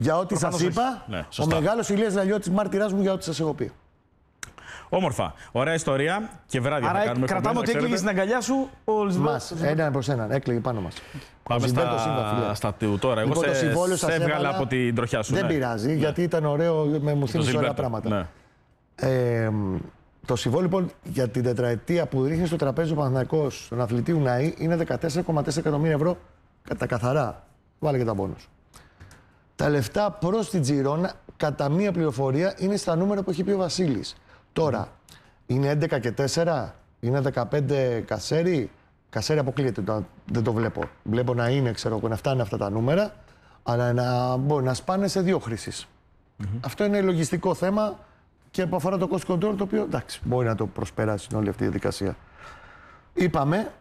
Για ό,τι σας είπα, ναι, ο μεγάλος Ηλίας Λαλιώτης μάρτυράς μου για ό,τι σας έχω πει. Όμορφα. Ωραία ιστορία και βράδυ θα κάνουμε. Κρατάμε ότι έκλειγε στην αγκαλιά σου ο Μας, έναν προς έναν, έκλειγε πάνω μας. Πάμε στα του τώρα. Εγώ σε έβγαλα από την τροχιά σου. Δεν πειράζει, γιατί ήταν ωραίο, μου θύμισε ωραία πράγματα. Ναι. Το συμβόλαιο λοιπόν για την τετραετία που ρίχνει στο τραπέζι ο Παναθηναϊκός στον αθλητή Ουναή είναι 14,4 εκατομμύρια ευρώ κατά καθαρά. Βάλε και τα μπόνους. Τα λεφτά προς την Τζιρόνα, κατά μία πληροφορία, είναι στα νούμερα που έχει πει ο Βασίλης. Τώρα, είναι 11 και 4, είναι 15 Κασέρι. Κασέρι αποκλείεται, δεν το βλέπω. Βλέπω να είναι, ξέρω, να φτάνουν αυτά τα νούμερα, αλλά μπορεί να σπάνε σε δύο χρήσεις. Αυτό είναι λογιστικό θέμα και που αφορά το cost control, το οποίο εντάξει, μπορεί να το προσπεράσει όλη αυτή η διαδικασία. Είπαμε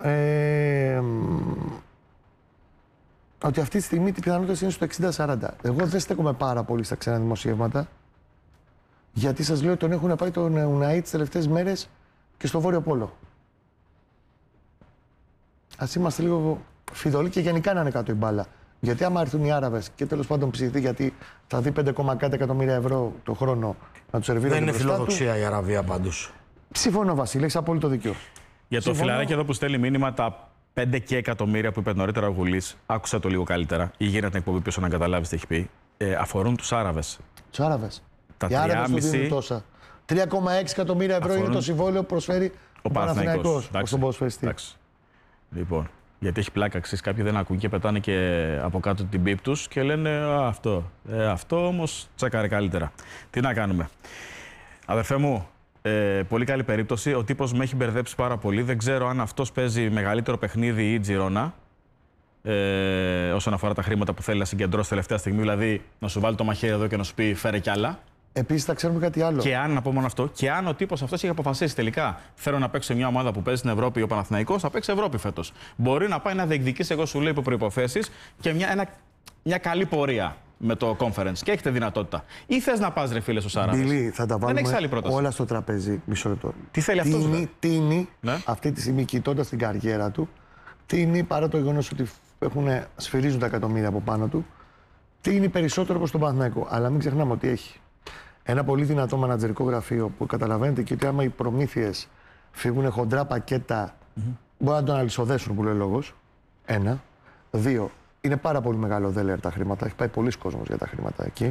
ότι αυτή τη στιγμή η πιθανότητα είναι στο 60-40. Εγώ δεν στέκομαι πάρα πολύ στα ξένα δημοσιεύματα, γιατί σας λέω ότι τον έχουν πάει τον Ουναή τις τελευταίες μέρες και στο Βόρειο Πόλο. Ας είμαστε λίγο φιδωλοί και γενικά να είναι κάτω η μπάλα. Γιατί άμα έρθουν οι Άραβες και τέλος πάντων ψηθεί, γιατί θα δει 5,1 εκατομμύρια ευρώ το χρόνο να του σερβίρουν. Δεν είναι φιλοδοξία η Αραβία πάντως. Συμφωνώ, Βασίλη, έχεις απόλυτο δίκιο. Για το φιλαράκι εδώ που στέλνει μήνυμα, τα 5 και εκατομμύρια που είπε νωρίτερα ο Γουλής, άκουσα το λίγο καλύτερα, ή γύρω την εκπομπή πίσω να καταλάβεις τι έχει πει, αφορούν τους Άραβες. Τους Άραβες. Τα οι Άραβες του δίνουν τόσα. 3,6 εκατομμύρια ευρώ είναι το συμβόλαιο που προσφέρει ο Παναθηναϊκός στον ποδοσφαιριστή. Λοιπόν, γιατί έχει πλάκα, ξέρεις, κάποιοι δεν ακούν και πετάνε και από κάτω την πίπ τους και λένε αυτό όμως τσακάρε καλύτερα. Τι να κάνουμε. Αδερφέ μου, πολύ καλή περίπτωση. Ο τύπος με έχει μπερδέψει πάρα πολύ. Δεν ξέρω αν αυτός παίζει μεγαλύτερο παιχνίδι ή η Τζιρόνα. Όσον αφορά τα χρήματα που θέλει να συγκεντρώσει τελευταία στιγμή, δηλαδή να σου βάλει το μαχαίρι εδώ και να σου πει φέρε κι άλλα. Επίσης, θα ξέρουμε κάτι άλλο. Και αν, να πω μόνο αυτό, και αν ο τύπος αυτός έχει αποφασίσει τελικά θέλω να παίξω σε μια ομάδα που παίζει στην Ευρώπη, ο Παναθηναϊκός θα παίξει Ευρώπη φέτος. Μπορεί να πάει να διεκδικήσει, εγώ σου λέω, υπό προϋποθέσεις και μια καλή πορεία με το conference. Και έχετε δυνατότητα. Ή θες να πας, ρε φίλε, στους Άραβες. Μπιλί, θα τα βάλουμε όλα στο τραπέζι. Μισό λεπτό. Τι θέλει αυτός, τίνει, αυτή τη στιγμή, κοιτώντας την καριέρα του, τίνει, παρά το γεγονός ότι σφυρίζουν τα εκατομμύρια από πάνω του, τίνει περισσότερο προς τον Παναθηναϊκό. Αλλά μην ξεχνάμε ότι έχει ένα πολύ δυνατό μανατζερικό γραφείο που καταλαβαίνετε και ότι άμα οι προμήθειες φύγουν χοντρά πακέτα, μπορεί να τον αλυσοδέσουν, που λέει ο λόγος. Ένα. Δύο. Είναι πάρα πολύ μεγάλο δέλεαρ τα χρήματα. Έχει πάει πολλοί κόσμος για τα χρήματα εκεί.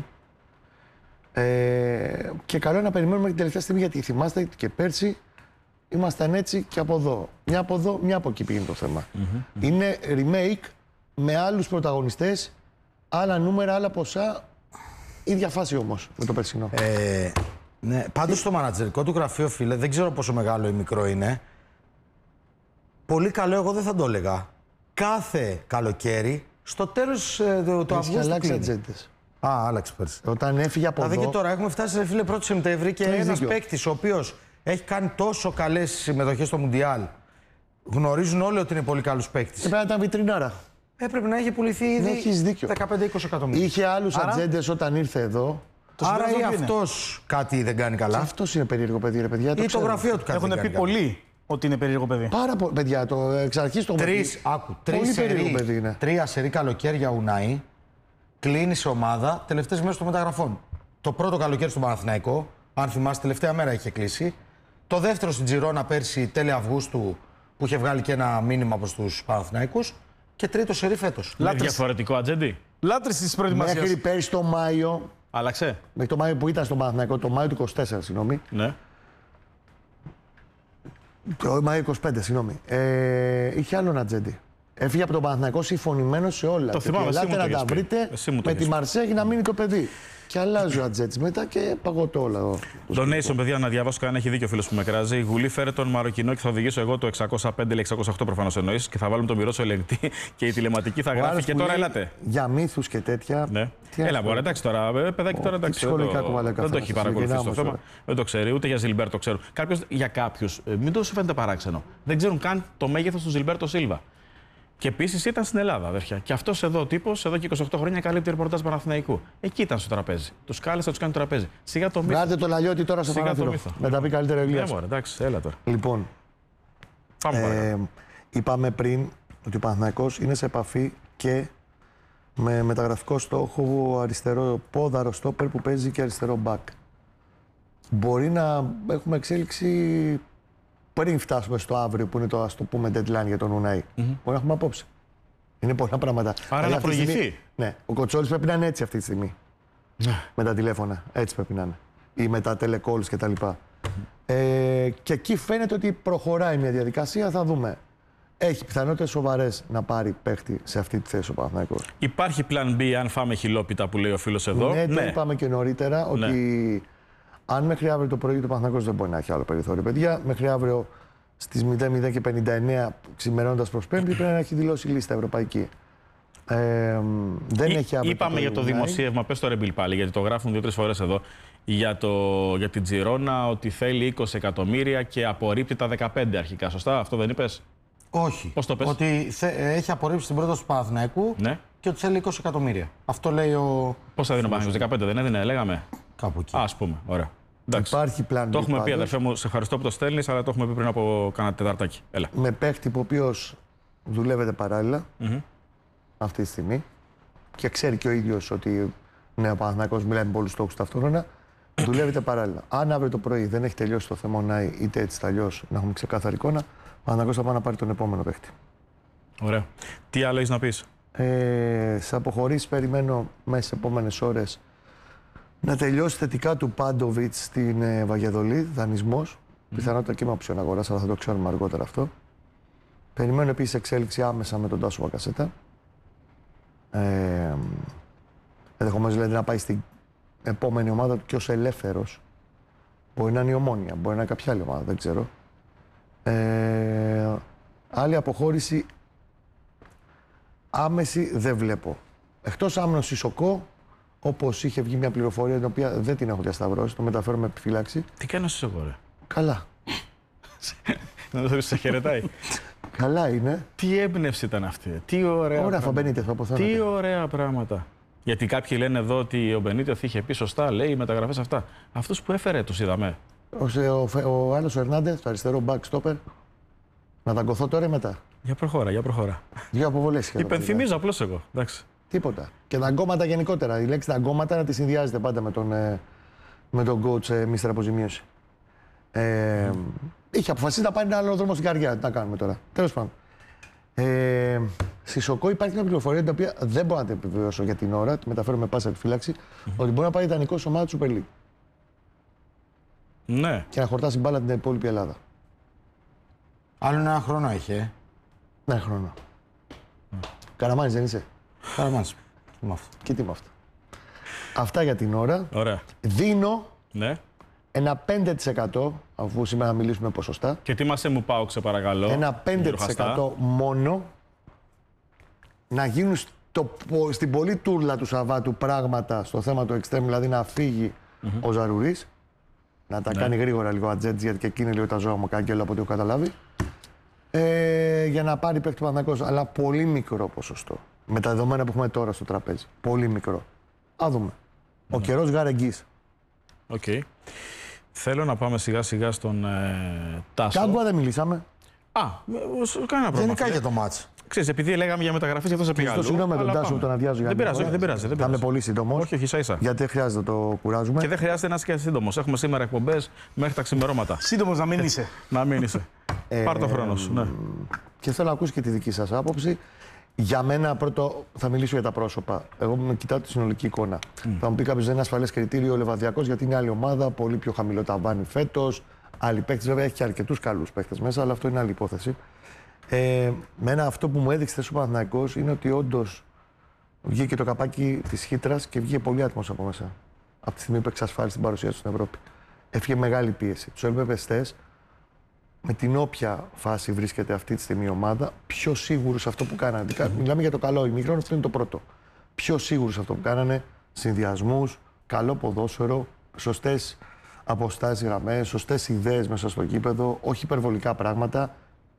Και καλό είναι να περιμένουμε την τελευταία στιγμή, γιατί θυμάστε και πέρσι ήμασταν έτσι και από εδώ. Μια από εδώ, μια από εκεί πήγαινε το θέμα. Είναι remake με άλλους πρωταγωνιστές, άλλα νούμερα, άλλα ποσά. Ίδια φάση όμως με το περσινό. Ναι, πάντως το μανατζερικό του γραφείο, φίλε, δεν ξέρω πόσο μεγάλο ή μικρό είναι. Πολύ καλό, εγώ δεν θα το έλεγα. Κάθε καλοκαίρι, στο τέλος του Αυγούστου. Αλλάξει ατζέντες. Άλλαξε πέρσι. Όταν έφυγε από εδώ. Δηλαδή και τώρα έχουμε φτάσει, φίλε, 1η Σεπτεμβρίου και ένας παίκτης ο οποίος έχει κάνει τόσο καλές συμμετοχές στο Μουντιάλ. Γνωρίζουν όλοι ότι είναι πολύ καλός παίκτης. Πρέπει να ήταν βιτρινάρα. Έπρεπε να είχε πουληθεί ήδη 15-20 εκατομμύρια. Είχε άλλους ατζέντες όταν ήρθε εδώ. Άρα ή αυτός κάτι δεν κάνει καλά. Αυτός είναι περίεργο παιδί, ρε παιδιά. Ή το γραφείο του κάτι. Έχουν πει πολλοί ότι είναι περίεργο παιδί. Πάρα πολύ, παιδιά. Εξ αρχής το τρία σερί καλοκαίρια Ουναή κλείνει σε ομάδα τελευταίες μέρες των μεταγραφών. Το πρώτο καλοκαίρι στον Παναθηναϊκό, αν θυμάστε, τελευταία μέρα είχε κλείσει. Το δεύτερο στην Τζιρόνα πέρσι, τέλη Αυγούστου, που είχε βγάλει και ένα μήνυμα προς τους Παναθηναϊκούς. Και τρίτο σερί φέτος. Με διαφορετικό ατζέντη. Λάτρης της προετοιμασίας. Μέχρι πέρσι το Μάιο. Άλλαξε. Μέχρι το Μάιο που ήταν στον Παναθηναϊκό, το Μάιο του 24, συγγνώμη. Ναι. Το Μάιο 25, συγγνώμη. Είχε άλλον ατζέντη. Έφυγε από τον Παναθηναϊκό συμφωνημένος σε όλα. Το θυμάμαι, ελάτε να τα βρείτε με τη Μαρσέγη να μείνει το παιδί. Και αλλάζει ο ατζέτης μετά και παγωτό όλα. Donation, παιδιά, να διαβάσω κανένα, έχει δίκιο ο φίλος που με κράζει. Η Γουλή φέρε τον Μαροκινό και θα οδηγήσω εγώ το 605 ή 608 προφανώς εννοείς. Και θα βάλουμε τον Μυρώσο ελεγκτή και η τηλεματική θα γράφει. Και τώρα ελάτε. Για μύθους και τέτοια. Ναι. Έλα, μπορεί, εντάξει τώρα. Παιδάκι τώρα, εντάξει. Δεν το έχει παρακολουθήσει το θέμα. Δεν το ξέρει, ούτε για Ζιλμπέρτο ξέρω. Για κάποιους, μην το σου φαίνεται παράξενο. Δεν ξέρουν καν το μέγεθος του Ζιλμπέρτο Σίλβα. Και επίσης ήταν στην Ελλάδα, αδέρφια. Και αυτός εδώ ο τύπος, εδώ και 28 χρόνια, καλύπτει ρεπορτάζ Παναθηναϊκού. Εκεί ήταν στο τραπέζι. Τους κάλεσε να τους κάνει το τραπέζι. Σιγά το μύθο. Βγάλτε το Λαλιώτη τώρα στο παράθυρο. Με τα πει καλύτερα Ηλίας. Ναι, εντάξει, έλα τώρα. Λοιπόν, είπαμε πριν ότι ο Παναθηναϊκός είναι σε επαφή και Με μεταγραφικό στόχο αριστερό πόδαρο στόπερ που παίζει και αριστερό μπακ. Μπορεί να έχουμε εξέλιξη πριν φτάσουμε στο αύριο που είναι το, ας το πούμε, deadline για τον Ουνάι. Μπορεί να έχουμε απόψε. Είναι πολλά πράγματα. Άρα να προηγηθεί. Ναι, ο Κοτσόλης πρέπει να είναι έτσι αυτή τη στιγμή. Με τα τηλέφωνα. Έτσι πρέπει να είναι. Ή με τα telecalls κτλ. Και εκεί φαίνεται ότι προχωράει μια διαδικασία. Θα δούμε. Έχει πιθανότητες σοβαρές να πάρει παίχτη σε αυτή τη θέση ο Παναθηναϊκός. Υπάρχει plan B αν φάμε χιλόπιτα που λέει ο φίλος εδώ. Ναι, το είπαμε και νωρίτερα ότι αν μέχρι αύριο το πρωί το Παναθηναϊκός δεν μπορεί να έχει άλλο περιθώριο, παιδιά. Μέχρι αύριο στις 00 και 59 ξημερώνοντας προς Πέμπτη πρέπει να έχει δηλώσει λίστα ευρωπαϊκή. Δεν έχει αύριο. Είπαμε για το δημοσίευμα, πες το Ρεμπιλ πάλι, γιατί το γράφουν 2-3 φορές εδώ, για την Τζιρόνα ότι θέλει 20 εκατομμύρια και απορρίπτει τα 15 αρχικά. Σωστά, αυτό δεν είπες? Όχι. Πώς το πες? Ότι έχει απορρίψει την πρόταση του Παναθηναϊκού και ότι θέλει 20 εκατομμύρια. Αυτό λέει ο. Πώς θα δίνει ο Παναθηναϊκός? 15 δεν έδινε, λέγαμε. Κάπου εκεί. Ας πούμε, ωραία. Εντάξει. Υπάρχει πλάνο. Το έχουμε πει, αδερφέ μου, σε ευχαριστώ που το στέλνεις, αλλά το έχουμε πει πριν από κάνα τεταρτάκι. Έλα. Με παίχτη που ο οποίος δουλεύεται παράλληλα αυτή τη στιγμή και ξέρει και ο ίδιος ότι ναι, ο Παναθηναϊκός μιλάει με πολλούς στόχους ταυτόχρονα. Δουλεύεται παράλληλα. Αν αύριο το πρωί δεν έχει τελειώσει το θέμα Νάι, είτε έτσι είτε αλλιώς, να έχουμε ξεκάθαρη εικόνα, ο Παναθηναϊκός θα πάει να πάρει τον επόμενο παίχτη. Ωραία. Τι άλλο έχεις να πεις? Σε αποχωρήσεις περιμένω μέσα στις επόμενες ώρες να τελειώσει θετικά του Πάντοβιτς στην Βαγεδολή, δανεισμός. Πιθανότητα και με οψιόν αγοράς, αλλά θα το ξέρουμε αργότερα αυτό. Περιμένω επίσης εξέλιξη άμεσα με τον Τάσο Μπακασέτα. Ενδεχομένως δηλαδή να πάει στην επόμενη ομάδα του και ως ελεύθερος. Μπορεί να είναι η Ομόνια, μπορεί να είναι κάποια άλλη ομάδα, δεν ξέρω. Άλλη αποχώρηση άμεση δεν βλέπω. Εκτός Άμνος Σισοκό, όπως είχε βγει μια πληροφορία την οποία δεν την έχω διασταυρώσει, το μεταφέρω με επιφύλαξη. Τι κάνει ο Σισοκό, ρε? Καλά. Να σε χαιρετάει. Καλά είναι. Τι έμπνευση ήταν αυτή. Τι ωραία. Ωραία, Φαμπενίτες, το αποθέματα. Τι ωραία πράγματα. Γιατί κάποιοι λένε εδώ ότι ο Μπενίτεθ είχε πει σωστά, λέει οι μεταγραφές αυτά. Αυτούς που έφερε τους είδαμε. Ο άλλος ο Ερνάντεθ, το αριστερό back stopper. Να δαγκωθώ τώρα ή μετά? Για προχώρα, για προχώρα. Δύο αποβολές είχα. Υπενθυμίζω απλώς εγώ. Εντάξει. Τίποτα. Και δαγκώματα γενικότερα. Η λέξη δαγκώματα να τη συνδυάζεται πάντα με τον coach Μίστερ Αποζημίωση. Είχε αποφασίσει να πάρει ένα άλλο δρόμο στην καρδιά. Τι να κάνουμε τώρα. Τέλος πάντων. Σισοκό υπάρχει μια πληροφορία την οποία δεν μπορώ να την επιβεβαιώσω για την ώρα. Τη μεταφέρω με πάσα επιφύλαξη. Ότι μπορεί να πάρει ιδανικό ομάδα του Super League. Ναι. Και να χορτάσει μπάλα την υπόλοιπη Ελλάδα. Άλλο ένα χρόνο έχει, Ναι, χρόνο. Καραμάνης δεν είσαι? Καραμάνης. Τι με αυτό. Και τι με αυτό. Αυτά για την ώρα. Ωραία. Δίνω Ναι. ένα 5%, αφού σήμερα θα μιλήσουμε ποσοστά. Και τι μας μου πάω, σε παρακαλώ. Ένα 5% μόνο να γίνουν στην πολλή τούρλα του Σαββάτου πράγματα στο θέμα του εξτρέμ, δηλαδή να φύγει ο Ζαρουρής, να τα κάνει γρήγορα λίγο ατζέτς, γιατί και εκείνη λίγο τα ζώα μου κάγκελο από ό,τι έχω καταλάβει. Για να πάρει παίκτη του Παναθηναϊκός, αλλά πολύ μικρό ποσοστό. Με τα δεδομένα που έχουμε τώρα στο τραπέζι. Πολύ μικρό. Α δούμε. Ο καιρός γαρεγγύς. Οκ. Θέλω να πάμε σιγά σιγά στον Τάσο. Κάγκουα δεν μιλήσαμε. Κανένα πρόβλημα. Γενικά για το μάτς. Ξέρεις, επειδή λέγαμε για μεταγραφές, γι' αυτό σε πήγα αλλού. Συγγνώμη με τον αλλά Τάσο πάμε. που τον αδειάζω για Δεν πειράζει, όχι, δεν πειράζει. Θα είμαι πολύ σύντομος. Όχι, ίσα-ίσα. Γιατί δεν χρειάζεται να το κουράζουμε. Και δεν χρειάζεται να είσαι και σύντομος. Έχουμε σήμερα εκπομπές μέχρι τα ξημερώματα. Σύντομος να μην είσαι. Να μην είσαι. Πάρ' το χρόνο σου. Ναι. Και θέλω να ακούσω και τη δική σας άποψη. Για μένα, πρώτο θα μιλήσω για τα πρόσωπα. Εγώ με κοιτάω τη συνολική εικόνα. Θα μου πει κάποιος δεν είναι ασφαλές κριτήριο ο Λεβαδιακός, γιατί είναι άλλη ομάδα, πολύ πιο χαμηλό ταβάνι φέτος. Άλλοι παίκτες, βέβαια έχει και αρκετούς καλούς παίκτες μέσα, αλλά αυτό είναι άλλη υπόθεση. Μένα αυτό που μου έδειξε ο Παναθηναϊκός είναι ότι όντως βγήκε το καπάκι της χύτρας και βγήκε πολύ άτμος από μέσα. Από τη στιγμή που εξασφάλισε την παρουσία του στην Ευρώπη. Έφυγε μεγάλη πίεση. Τους έλειπε πεστές. Με την όποια φάση βρίσκεται αυτή τη στιγμή η ομάδα, πιο σίγουροι σε αυτό που κάνανε. Μιλάμε για το καλό ημίχρονο, αυτό είναι το πρώτο. Πιο σίγουροι σε αυτό που κάνανε, συνδυασμούς, καλό ποδόσφαιρο, σωστές αποστάσεις γραμμές, σωστές ιδέες μέσα στο γήπεδο, όχι υπερβολικά πράγματα.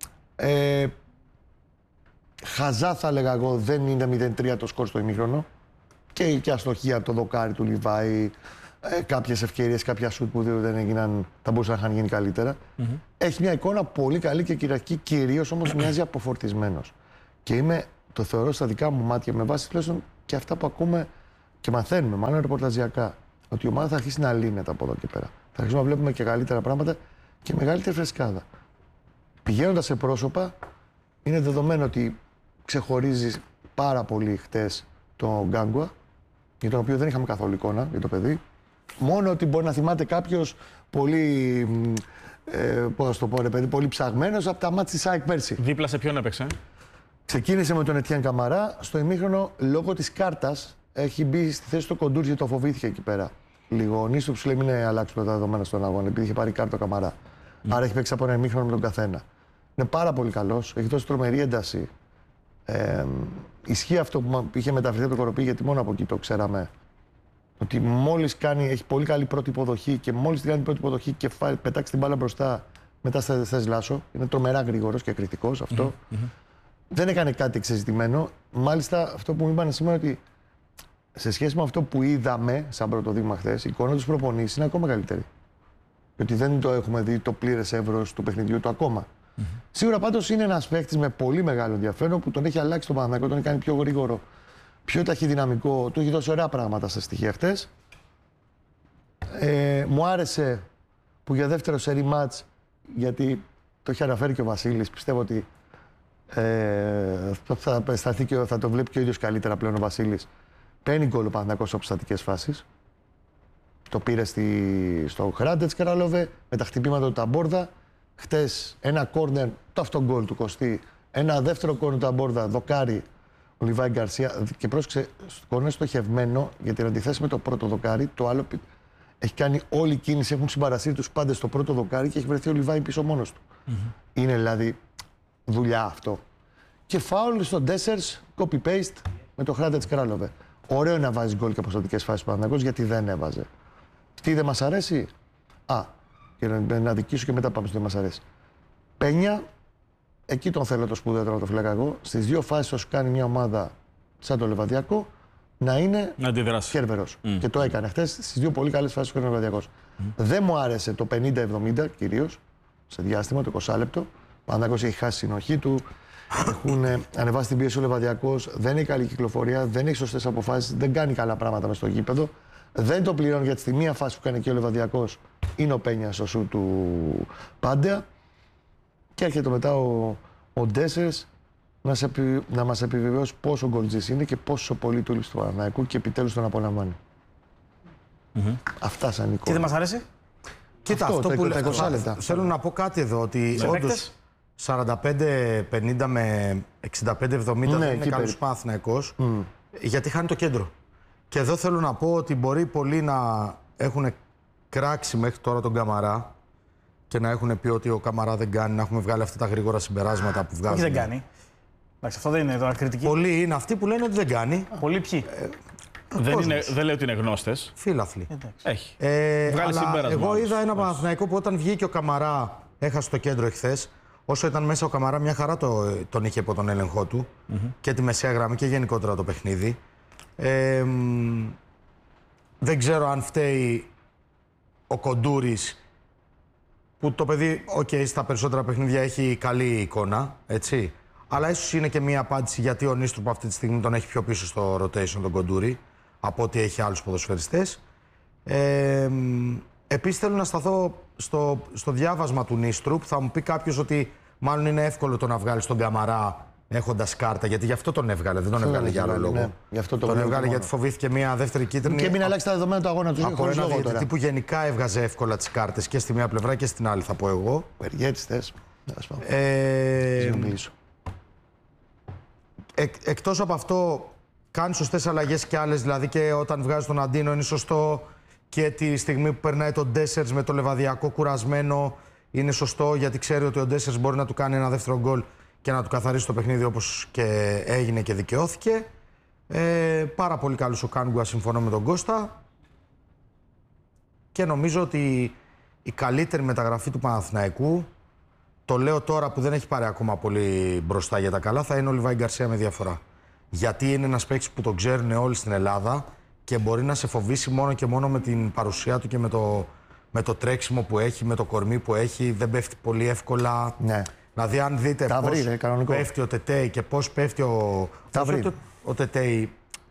Χαζά θα έλεγα εγώ, δεν είναι 0-3 το σκορ στο ημίχρονο. Και αστοχία από το δοκάρι του Λιβάη. Κάποιες ευκαιρίες, κάποια σουτ που δεν έγιναν, θα μπορούσαν να είχαν γίνει καλύτερα. Έχει μια εικόνα πολύ καλή και κυριαρχική, κυρίως όμως μοιάζει αποφορτισμένος. Και το θεωρώ στα δικά μου μάτια, με βάση τουλάχιστον και αυτά που ακούμε και μαθαίνουμε, μάλλον ρεπορταζιακά, ότι η ομάδα θα αρχίσει να λύνεται από εδώ και πέρα. Θα αρχίσουμε να βλέπουμε και καλύτερα πράγματα και μεγαλύτερη φρεσκάδα. Πηγαίνοντας σε πρόσωπα, είναι δεδομένο ότι ξεχωρίζει πάρα πολύ χτες τον Γκάγκουα, για τον οποίο δεν είχαμε καθόλου εικόνα για το παιδί. Μόνο ότι μπορεί να θυμάται κάποιος πολύ, πώς θα το πω, ρε παιδί, πολύ ψαγμένος από τα μάτια της ΑΕΚ πέρσι. Δίπλα σε ποιον έπαιξε? Ξεκίνησε με τον Ετιάν Καμαρά. Στο ημίχρονο, λόγω της κάρτας, έχει μπει στη θέση του Κοντούρ γιατί το φοβήθηκε εκεί πέρα. Λίγο. Ο Νίστο του λέει μην αλλάξουμε τα δεδομένα στον αγώνα, επειδή είχε πάρει κάρτα ο Καμαρά. Άρα έχει παίξει από ένα ημίχρονο με τον καθένα. Είναι πάρα πολύ καλός, έχει δώσει τρομερή ένταση. Ισχύει αυτό που είχε μεταφερθεί από το Κοροπή, γιατί μόνο από εκεί το ξέραμε. Ότι μόλις έχει πολύ καλή πρώτη υποδοχή και μόλις την κάνει πρώτη υποδοχή και πετάξει την μπάλα μπροστά, μετά θες Λάσο. Είναι τρομερά γρήγορος και εκρηκτικός αυτό. Δεν έκανε κάτι εξεζητημένο. Μάλιστα, αυτό που μου είπαν σήμερα ότι σε σχέση με αυτό που είδαμε σαν πρώτο δείγμα χθες, η εικόνα του προπονήσεις είναι ακόμα καλύτερη. Γιατί δεν το έχουμε δει το πλήρες εύρος του παιχνιδιού του ακόμα. Σίγουρα πάντως είναι ένας παίκτης με πολύ μεγάλο ενδιαφέρον που τον έχει αλλάξει τον Παναθηναϊκό, τον έχει κάνει πιο γρήγορο, πιο ταχυδυναμικό, του έχει δώσει ωραία πράγματα στα στοιχεία χτες. Μου άρεσε που για δεύτερο σερί μάτς, γιατί το έχει αναφέρει και ο Βασίλης, πιστεύω ότι θα το βλέπει και ο ίδιος καλύτερα πλέον ο Βασίλης. Παίρνει γκολ ο Παναθηναϊκός από στατικές φάσεις. Το πήρε στο Χράντετς Καραλόβε με τα χτυπήματα του Ταμπόρδα. Χτες ένα κόρνερ, το αυτό γκολ του Κωστή. Ένα δεύτερο κόρνερ του Ταμπόρδα, δοκάρι ο Λιβάη Γκαρσία. Και πρόσεξε, στο κόρνερ στοχευμένο, γιατί να αντιθέσει με το πρώτο δοκάρι, το άλλο έχει κάνει όλη η κίνηση, έχουν συμπαρασύρει τους πάντες στο πρώτο δοκάρι και έχει βρεθεί ο Λιβάη πίσω μόνος του. Είναι δηλαδή δουλειά αυτό. Και φάουλ στον Ντέσσερς, copy-paste με το Χράντετς Κράλοβε. Ωραίο να βάζει γκολ και από στατικές φάσεις του Παναθηναϊκός, γιατί δεν έβαζε. Τι δεν μας αρέσει? Και να δικήσω και μετά πάμε στο δεν μας αρέσει. Πένια, εκεί τον θέλω το σπουδαίο τερματοφύλακα εγώ. Στις δύο φάσεις όσο κάνει μια ομάδα σαν το Λεβαδιακό, να είναι Κέρβερος. Και το έκανε χθες στις δύο πολύ καλές φάσεις που έκανε ο Λεβαδιακός. Δεν μου άρεσε το 50-70 κυρίως, σε διάστημα, το 20 λεπτό. Ο Παναθηναϊκός έχει χάσει συνοχή του. Έχουν ανεβάσει την πίεση ο Λεβαδιακός. Δεν έχει καλή κυκλοφορία, δεν έχει σωστές αποφάσεις, δεν κάνει καλά πράγματα μες στο γήπεδο. Δεν το πληρώνει γιατί στη μία φάση που κάνει και ο Λεβαδιακός είναι ο Πένιας στο σου του Πάντεα. Και έρχεται μετά ο Ντέσσερς να μας επιβεβαιώσει πόσο γκολτζής είναι και πόσο πολύ του λείψει του Παναθηναϊκού και επιτέλους τον απολαμβάνει. Αυτά σαν εικόνα. Τι δεν μας αρέσει? Κοίτα, αυτό που λέω. Θέλω να πω κάτι εδώ, ότι όντως 45-50 με 65-70 δεν είναι καλός Παναθηναϊκός, γιατί χάνει το κέντρο. Και εδώ θέλω να πω ότι μπορεί πολλοί να έχουν κράξει μέχρι τώρα τον Καμαρά και να έχουν πει ότι ο Καμαρά δεν κάνει, να έχουμε βγάλει αυτά τα γρήγορα συμπεράσματα που βγάζουν. Όχι, δεν κάνει. Εντάξει, αυτό δεν είναι τώρα κριτική. Πολλοί είναι αυτοί που λένε ότι δεν κάνει. Πολλοί ποιοι? Δεν λέει ότι είναι γνώστες. Φίλαθλοι. Έχει. Αλλά συμπέρασμα. Εγώ είδα ένα Παναθηναϊκό που όταν βγήκε ο Καμαρά, έχασε το κέντρο εχθές. Όσο ήταν μέσα ο Καμαρά, μια χαρά τον είχε υπό τον έλεγχό του και τη μεσαία γραμμή και γενικότερα το παιχνίδι. Δεν ξέρω αν φταίει ο Κοντούρης, που το παιδί, στα περισσότερα παιχνίδια έχει καλή εικόνα, έτσι. Αλλά ίσως είναι και μία απάντηση γιατί ο Νίστρουπ αυτή τη στιγμή τον έχει πιο πίσω στο rotation τον Κοντούρη από ότι έχει άλλους ποδοσφαιριστές. Επίσης θέλω να σταθώ στο διάβασμα του Νίστρουπ. Θα μου πει κάποιος ότι μάλλον είναι εύκολο το να βγάλει τον Καμαρά έχοντας κάρτα, γιατί γι' αυτό τον έβγαλε. Δεν τον έβγαλε για άλλο λόγο. Ναι, τον έβγαλε γιατί φοβήθηκε μια δεύτερη κίτρινη. Και μην αλλάξει τα δεδομένα του αγώνα του. Από ένα διαιτητή που γενικά έβγαζε εύκολα τις κάρτες και στη μία πλευρά και στην άλλη, θα πω εγώ. Περιέτσι θες. Εκτός από αυτό, κάνει σωστές αλλαγές και άλλες. Δηλαδή και όταν βγάζει τον Αντίνο είναι σωστό. Και τη στιγμή που περνάει τον Ντέσσερς με το Λεβαδιακό κουρασμένο είναι σωστό, γιατί ξέρει ότι ο Ντέσσερς μπορεί να του κάνει ένα δεύτερο γκολ και να του καθαρίσει το παιχνίδι όπως και έγινε και δικαιώθηκε. Πάρα πολύ καλός ο Κάνγκουα, συμφωνώ με τον Κώστα. Και νομίζω ότι η καλύτερη μεταγραφή του Παναθηναϊκού, το λέω τώρα που δεν έχει πάρει ακόμα πολύ μπροστά για τα καλά, θα είναι ο Λιβάη Γκαρσία με διαφορά. Γιατί είναι ένας παίκτης που τον ξέρουν όλοι στην Ελλάδα και μπορεί να σε φοβήσει μόνο και μόνο με την παρουσία του και με το τρέξιμο που έχει, με το κορμί που έχει. Δεν πέφτει πολύ εύκολα. Ναι. Δηλαδή, αν δείτε πώς πέφτει ο Τετέι και πώς πέφτει ο Τετέι,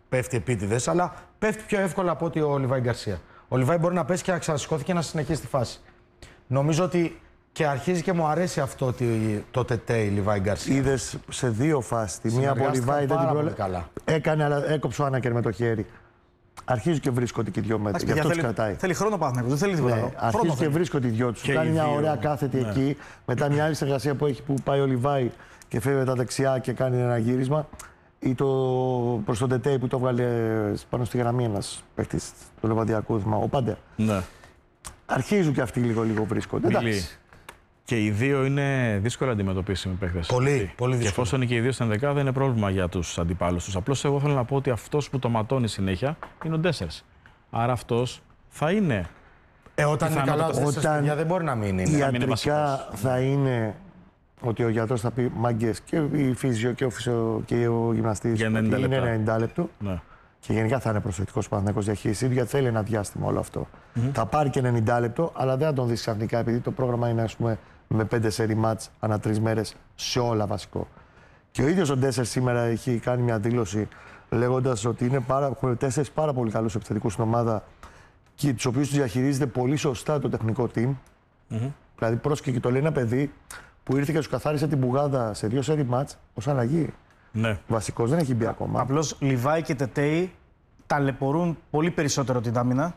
πέφτει επίτηδες, αλλά πέφτει πιο εύκολα από ότι ο Λιβάη Γκαρσία. Ο Λιβάη μπορεί να πέσει και να ξανασηκώθει και να συνεχίσει τη φάση. Νομίζω ότι και αρχίζει και μου αρέσει αυτό το τετέι Λιβάη Γκαρσία. Είδες σε δύο φάσεις. Τη μία από ο Λιβάη δεν την πρόλαβε. Έκανε, αλλά έκοψε ο Άνακερ με το χέρι. Αρχίζει και βρίσκονται και οι δυο μέτρα. Γι' αυτό τους κρατάει. Θέλει χρόνο Παναθηναϊκός, δεν θέλει τίποτα άλλο. Αρχίζει και βρίσκονται οι δυο τους. Κάνει μια ωραία κάθετη εκεί. Μετά μια άλλη συνεργασία που έχει που πάει ο Λιβάη και φεύγει τα δεξιά και κάνει ένα γύρισμα. Ή προς τον τετέι που το έβγαλε πάνω στη γραμμή ένας παίκτης του Λεβαδιακού, ο Πάντερ. Ναι. Αρχίζουν και αυτοί λίγο βρίσκονται. Εντάξει. Και οι δύο είναι δύσκολα αντιμετωπίσιμοι παίκτες. Πολύ δύσκολο. Και εφόσον είναι και οι δύο στην δεκάδα, είναι πρόβλημα για τους αντιπάλους τους. Απλώς εγώ θέλω να πω ότι αυτός που το ματώνει συνέχεια είναι ο Ντέσσερς. Άρα αυτός θα είναι. Όταν είναι καλά, δεν μπορεί να μην είναι. Ιατρικά θα είναι ότι ο γιατρός θα πει μάγκες και η φύσιο και ο γυμναστής είναι 90 λεπτό. Ναι. Και γενικά θα είναι προσεκτικός ο Παναθηναϊκός διαχείριση, γιατί θέλει ένα διάστημα όλο αυτό. Θα πάρει και 90 λεπτό, αλλά δεν θα τον δεις ξαφνικά, επειδή το πρόγραμμα είναι, ας πούμε, με 5 σερί μάτς ανά 3 μέρες σε βασικό. Και ο ίδιος ο Ντέσσερ σήμερα έχει κάνει μια δήλωση λέγοντας ότι έχουν 4 πάρα πολύ καλούς επιθετικούς στην ομάδα και τους οποίους τους διαχειρίζεται πολύ σωστά το τεχνικό team. Δηλαδή, πρόσεχε και το λέει ένα παιδί που ήρθε και σου καθάρισε την πουγάδα σε 2 σερί μάτς ως αλλαγή. Ναι. Βασικός, δεν έχει μπει ακόμα. Απλώς Λιβάη και Τετέι ταλαιπωρούν πολύ περισσότερο την άμυνα.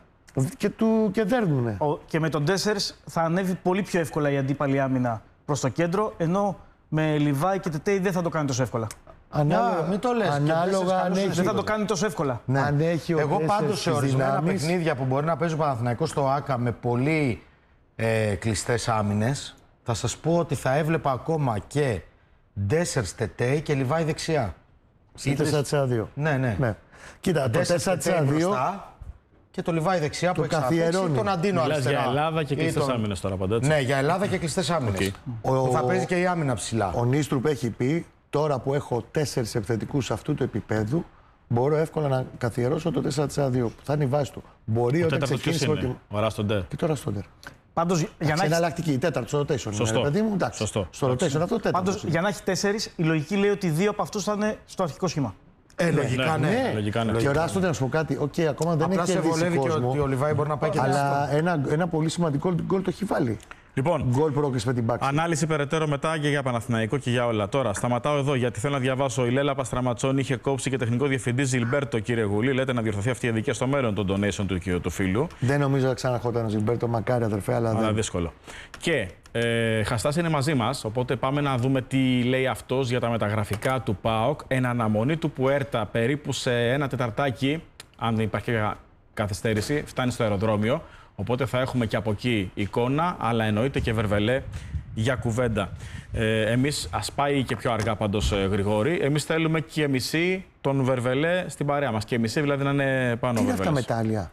Και δέρνουνε. Και με τον Ντέσσερς θα ανέβει πολύ πιο εύκολα η αντίπαλη άμυνα προς το κέντρο, ενώ με Λιβάη και Τετέι δεν θα το κάνει τόσο εύκολα. Μην το λες. Ανάλογα αν έχει. Δεν θα το κάνει τόσο εύκολα. Ναι. Αν έχει εγώ πάντως σε ορισμένα παιχνίδια που μπορεί να παίζει ο Παναθηναϊκός στο ΆΚΑ με πολύ κλειστές άμυνες, θα σας πω ότι θα έβλεπα ακόμα και Ντέσσερς Τετέι και Λιβάη δεξιά. Ή 4-2. Ναι. Κοίτα, το 4-2 και το Λιβάη δεξιά που καθιερώνει. Τον Αντίνο αριστερά. Για Ελλάδα και κλειστές άμυνες τώρα πάντα, έτσι. Ναι, για Ελλάδα και κλειστές άμυνες. Θα παίζει και η άμυνα ψηλά. Ο Νίστρουπ έχει πει, τώρα που έχω 4 επιθετικούς αυτού του επίπεδου, μπορώ εύκολα να καθιερώσω το 4-2 που θα είναι η βάση του. Μπορεί όταν ξεκινήσει. Ο Ράστοντερ. Και τώρα Ράστοντερ. Πάντως, για να εναλλακτική, τέταρτο στο rotation. Σωστό. Παιδί μου, εντάξει. Σωστό. Στο rotation αυτό τέταρτο. Πάντως, για να έχει 4, η λογική λέει ότι 2 από αυτούς θα είναι στο αρχικό σχήμα. Λογικά ναι. Και ο Ράστοντερ, να σου πω κάτι, ακόμα δεν έχει κερδίσει κόσμο. Και ο Λιβάη μπορεί να πάει και αλλά ένα πολύ σημαντικό γκολ το έχει βάλει. Λοιπόν, γκολ πρόκριση με την Μπάξη. Ανάλυση περαιτέρω μετά και για Παναθηναϊκό και για όλα. Τώρα, σταματάω εδώ γιατί θέλω να διαβάσω. Η Λέλα Παστραματσόνη είχε κόψει και τεχνικό διευθυντή Ζιλμπέρτο, κύριε Γουλή. Λέτε να διορθωθεί αυτή η αδικία στο μέλλον των donation του φίλου. Δεν νομίζω να ξαναρχόταν ο Ζιλμπέρτο, μακάρι αδερφέ, αλλά δεν. Δύσκολο. Και Χαστάς είναι μαζί μας, οπότε πάμε να δούμε τι λέει αυτός για τα μεταγραφικά του ΠΑΟΚ. Εν αναμονή του Πουέρτα, περίπου σε 1 τεταρτάκι, αν δεν υπάρχει καθυστέρηση, φτάνει στο αεροδρόμιο. Οπότε θα έχουμε και από εκεί εικόνα, αλλά εννοείται και Βερβελέ για κουβέντα. Εμείς, ας πάει και πιο αργά πάντως Γρηγόρη, εμείς θέλουμε και μισή τον Βερβελέ στην παρέα μας. Και μισή δηλαδή να είναι πάνω ο Βερβελές. Τι είναι αυτά μετάλλια?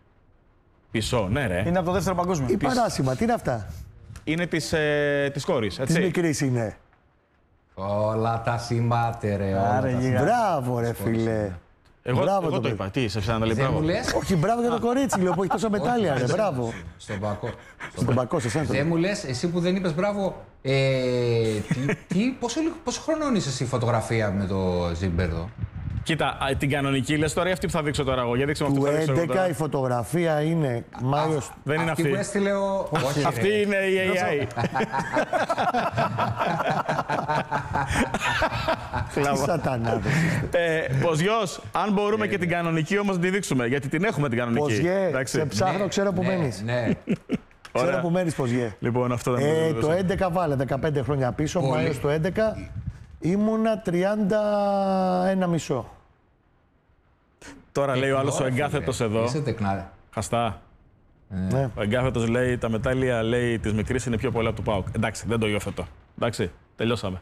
Πισό, ναι ρε. Είναι από το δεύτερο παγκόσμιο. Ή παράσημα, τι είναι αυτά? Είναι της κόρης, έτσι. Της μικρής είναι. Όλα τα συμπάτε, ρε. Μπράβο, ρε φίλε. Εγώ το είπα. Τι, σε ψάχνω λέει μπράβο. Όχι, μπράβο για το κορίτσι, λέω, που έχει τόσα μετάλλια, ρε. Μπράβο. Στον Πακό. Στον Πακό, σε εσένα. Δεν μου λες, εσύ που δεν είπες μπράβο, πόσο χρονών είσαι στη φωτογραφία με το Ζιμπέρδο? Κοίτα, την κανονική λες τώρα ή αυτή που θα δείξω τώρα εγώ? Για δείξω του 11 η φωτογραφία είναι Μάιος. Δεν είναι αυτή. Αυτή που έστειλε ο... Αυτή είναι η AI. Τι σατανάδες είστε. Ποζιός, αν μπορούμε και την κανονική όμως να τη δείξουμε, γιατί την έχουμε την κανονική. Ποζιέ, σε ψάχνω, ξέρω που μένεις. Ναι. Ξέρω που μένεις, Ποζιέ. Λοιπόν, αυτό δεν το 11 βάλε 15 χρόνια πίσω, Μάιος το 11 ήμουνα 31,5. Τώρα λέει ο άλλος ο εγκάθετος εδώ. Είσαι τεκνάρε. Χαστά. Ναι. Ο εγκάθετος λέει τα μετάλλια λέει της μικρής είναι πιο πολλά από του ΠΑΟΚ. Εντάξει, δεν το υιοθετώ. Εντάξει, τελειώσαμε.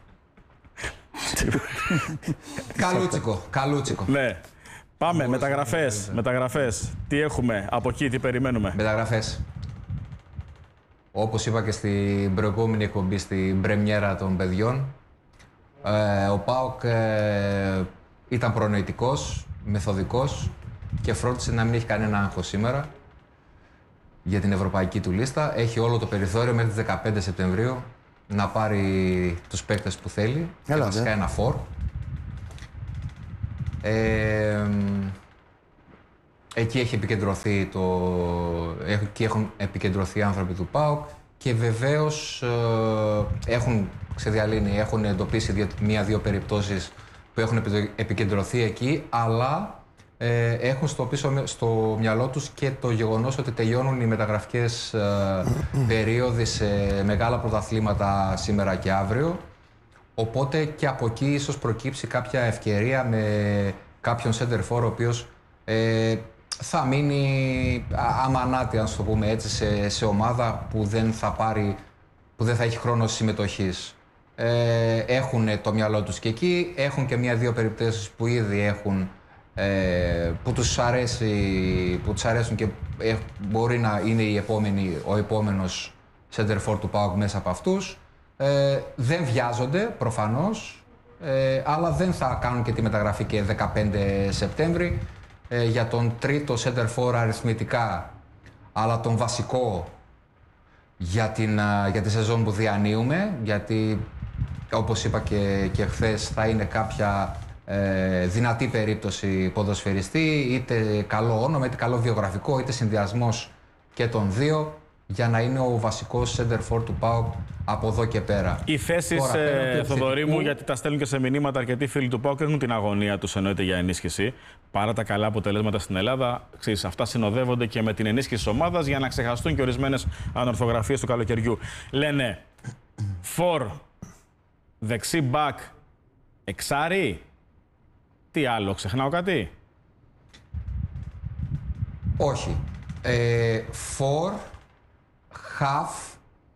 Καλούτσικο. Ναι. Πάμε, μεταγραφές. Τι έχουμε, από εκεί, τι περιμένουμε? Μεταγραφές. Όπως είπα και στην προηγούμενη εκπομπή, στην πρεμιέρα των παιδιών, ο ΠΑΟΚ ήταν προνοητικός, μεθοδικός και φρόντισε να μην έχει κανένα άγχος σήμερα για την ευρωπαϊκή του λίστα. Έχει όλο το περιθώριο μέχρι τις 15 Σεπτεμβρίου να πάρει τους παίκτες που θέλει και βασικά ένα φορ. Εκεί έχουν επικεντρωθεί οι άνθρωποι του ΠΑΟΚ και βεβαίως έχουν εντοπίσει μία-δύο περιπτώσεις που έχουν επικεντρωθεί εκεί, αλλά έχουν στο μυαλό τους και το γεγονός ότι τελειώνουν οι μεταγραφικές περίοδοι σε μεγάλα πρωταθλήματα σήμερα και αύριο. Οπότε και από εκεί ίσως προκύψει κάποια ευκαιρία με κάποιον center for ο οποίος θα μείνει αμανάτη, αν το πούμε έτσι, σε ομάδα που δεν θα έχει χρόνο συμμετοχής. Έχουν το μυαλό τους και εκεί, έχουν και μία-δύο περιπτώσεις που ήδη έχουν, που τους αρέσουν και μπορεί να είναι ο επόμενος center for του ΠΑΟΚ μέσα από αυτούς. Δεν βιάζονται προφανώς, αλλά δεν θα κάνουν και τη μεταγραφή και 15 Σεπτέμβρη για τον τρίτο center for αριθμητικά, αλλά τον βασικό για τη σεζόν που διανύουμε, γιατί όπως είπα και χθες θα είναι κάποια δυνατή περίπτωση ποδοσφαιριστή, είτε καλό όνομα, είτε καλό βιογραφικό, είτε συνδυασμός και των δύο, για να είναι ο βασικός center for του ΠΑΟΚ από εδώ και πέρα. Οι θέσεις, Θοδωρή μου, γιατί τα στέλνουν και σε μηνύματα αρκετοί φίλοι του ΠΑΟΚ, έχουν την αγωνία τους εννοείται για ενίσχυση. Παρά τα καλά αποτελέσματα στην Ελλάδα, αυτά συνοδεύονται και με την ενίσχυση της ομάδας για να ξεχαστούν και ορισμένες ανορθογραφίες του καλοκαιριού. Λένε φορ, δεξί μπακ, εξάρι. Τι άλλο, ξεχνάω κάτι? Όχι. Φορ, half,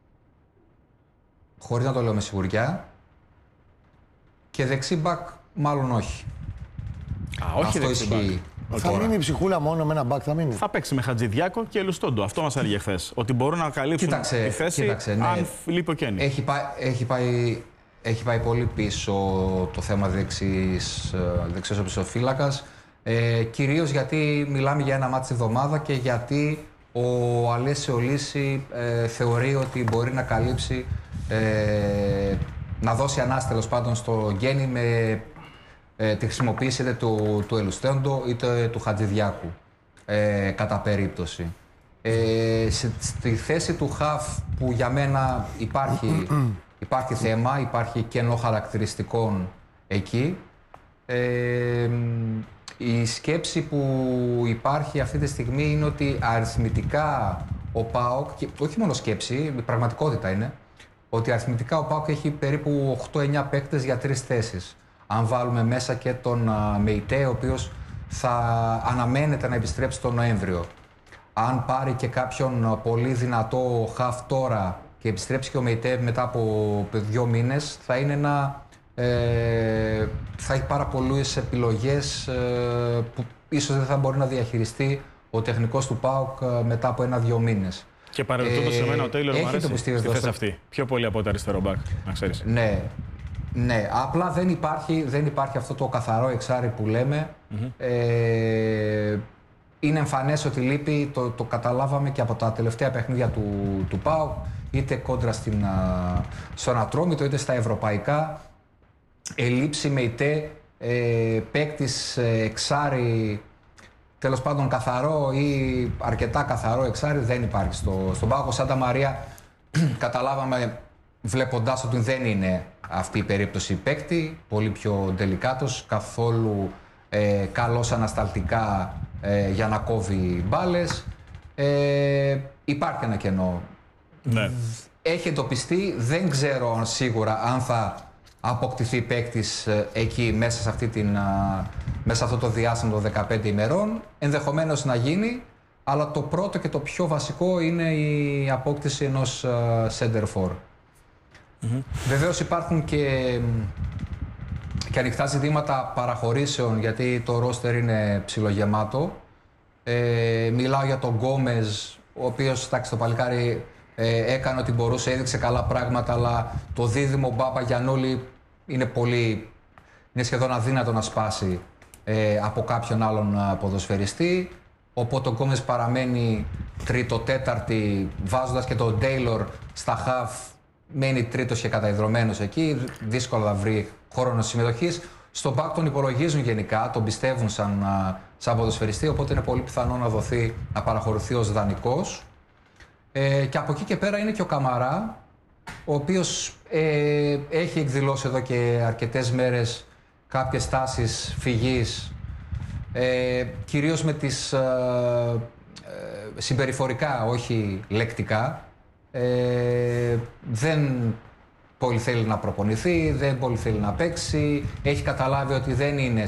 χωρίς να το λέω με σιγουριά, και δεξί μπακ μάλλον όχι. Όχι δεξί μπακ. Θα μείνει η ψυχούλα μόνο με ένα μπακ, θα μείνει. Θα παίξει με Χατζηδιάκο και Ελουστόντο. Αυτό μας έλεγε χθες. Ότι μπορούν να καλύψουν τη θέση αν λείπει ο Κένι. Έχει πάει πολύ πίσω το θέμα δεξιός οπισθοφύλακας. Κυρίως γιατί μιλάμε για ένα μάτι τη εβδομάδα και γιατί ο Αλέσιο Λύση θεωρεί ότι μπορεί να καλύψει, να δώσει ανάσταση τέλος πάντων στο Γκένι με τη χρησιμοποίηση είτε του Ελουστόντο είτε του Χατζηδιάκου κατά περίπτωση. Στη θέση του Χαφ που για μένα υπάρχει θέμα, υπάρχει κενό χαρακτηριστικών εκεί. Η σκέψη που υπάρχει αυτή τη στιγμή είναι ότι αριθμητικά ο ΠΑΟΚ, και όχι μόνο σκέψη, η πραγματικότητα είναι, ότι αριθμητικά ο ΠΑΟΚ έχει περίπου 8-9 παίκτες για 3 θέσεις. Αν βάλουμε μέσα και τον Μεϊτέ, ο οποίος θα αναμένεται να επιστρέψει τον Νοέμβριο. Αν πάρει και κάποιον πολύ δυνατό χαφ τώρα και επιστρέψει και ο Μεϊτέ μετά από 2 μήνες, θα είναι θα έχει πάρα πολλές επιλογές που ίσως δεν θα μπορεί να διαχειριστεί ο τεχνικός του ΠΑΟΚ μετά από 1-2 μήνες. Και παρεμπιπτόντως σε μένα ο Τέιλορ μου αρέσει στη θέση αυτή. Πιο πολύ από το αριστερό μπακ, να ξέρεις. Ναι, απλά δεν υπάρχει αυτό το καθαρό εξάρι που λέμε. Είναι εμφανές ότι λείπει, το καταλάβαμε και από τα τελευταία παιχνίδια του ΠΑΟΚ, είτε κόντρα στον Ατρόμητο είτε στα ευρωπαϊκά. Ελείψη Μεϊτέ, παίκτης εξάρι, τέλος πάντων καθαρό ή αρκετά καθαρό εξάρι δεν υπάρχει στον ΠΑΟΚ. Ο Σάντα Μαρία καταλάβαμε βλέποντας ότι δεν είναι αυτή η περίπτωση παίκτη, πολύ πιο ντελικάτος, καθόλου καλός ανασταλτικά για να κόβει μπάλες. Υπάρχει ένα κενό. Ναι. Έχει εντοπιστεί, δεν ξέρω σίγουρα αν θα αποκτηθεί παίκτης εκεί μέσα σε αυτό το διάστημα των 15 ημερών. Ενδεχομένως να γίνει, αλλά το πρώτο και το πιο βασικό είναι η απόκτηση ενός center for. Βεβαίως υπάρχουν και ανοιχτά ζητήματα παραχωρήσεων, γιατί το ρόστερ είναι ψιλογεμάτο. Μιλάω για τον Γκόμεζ, ο οποίος, το παλικάρι έκανε ό,τι μπορούσε, έδειξε καλά πράγματα, αλλά το δίδυμο Μπάμπα-Γιαννούλη είναι σχεδόν αδύνατο να σπάσει από κάποιον άλλον ποδοσφαιριστή. Οπότε ο Γκόμεζ παραμένει τρίτο-τέταρτη, βάζοντας και τον Τέιλορ στα χαφ, μένει τρίτος και καταϊδρωμένος εκεί, δύσκολα θα βρει χρόνο συμμετοχής. Στον ΠΑΟΚ τον υπολογίζουν γενικά, τον πιστεύουν σαν ποδοσφαιριστή, οπότε είναι πολύ πιθανό να παραχωρηθεί ως δανεικός. Και από εκεί και πέρα είναι και ο Καμαρά, ο οποίος έχει εκδηλώσει εδώ και αρκετές μέρες κάποιες τάσεις φυγής, κυρίως με τις συμπεριφορικά, όχι λεκτικά. Δεν πολύ θέλει να προπονηθεί, δεν πολύ θέλει να παίξει. Έχει καταλάβει ότι δεν είναι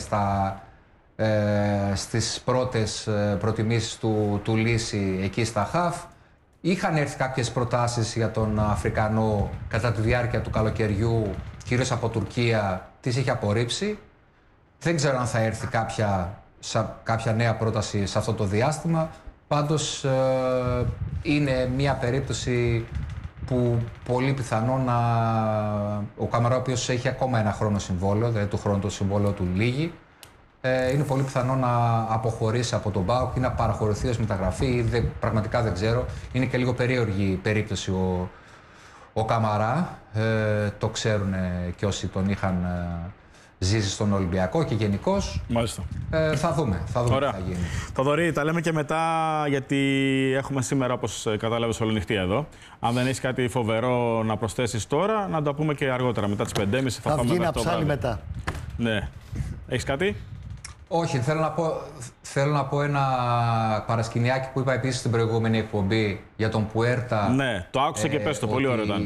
στις πρώτες προτιμήσεις του λύση εκεί στα ΧΑΦ. Είχαν έρθει κάποιες προτάσεις για τον Αφρικανό κατά τη διάρκεια του καλοκαιριού, κυρίως από Τουρκία, τις είχε απορρίψει. Δεν ξέρω αν θα έρθει κάποια νέα πρόταση σε αυτό το διάστημα. Πάντως είναι μια περίπτωση που πολύ πιθανό ο Καμαρά, ο οποίος έχει ακόμα ένα χρόνο συμβόλαιο, δηλαδή του χρόνου το συμβόλαιο του λύγει, είναι πολύ πιθανό να αποχωρήσει από τον ΠΑΟΚ ή να παραχωρηθεί ως μεταγραφή. Πραγματικά δεν ξέρω. Είναι και λίγο περίεργη η περίπτωση ο Καμαρά. Το ξέρουν και όσοι τον είχαν ζήσει στον Ολυμπιακό και γενικώς. Μάλιστα. Θα δούμε τι θα γίνει. Θοδωρή, τα λέμε και μετά, γιατί έχουμε σήμερα, όπως κατάλαβες, ολονυχτία εδώ. Αν δεν έχεις κάτι φοβερό να προσθέσεις τώρα, να το πούμε και αργότερα, μετά τις 5.30. Θα βγει να ψάλει μετά. Ναι. Έχεις κάτι? Όχι, θέλω να πω ένα παρασκηνιάκι που είπα επίσης στην προηγούμενη εκπομπή για τον Πουέρτα. Ναι, το άκουσα και πες το, πολύ ωραίο ήταν.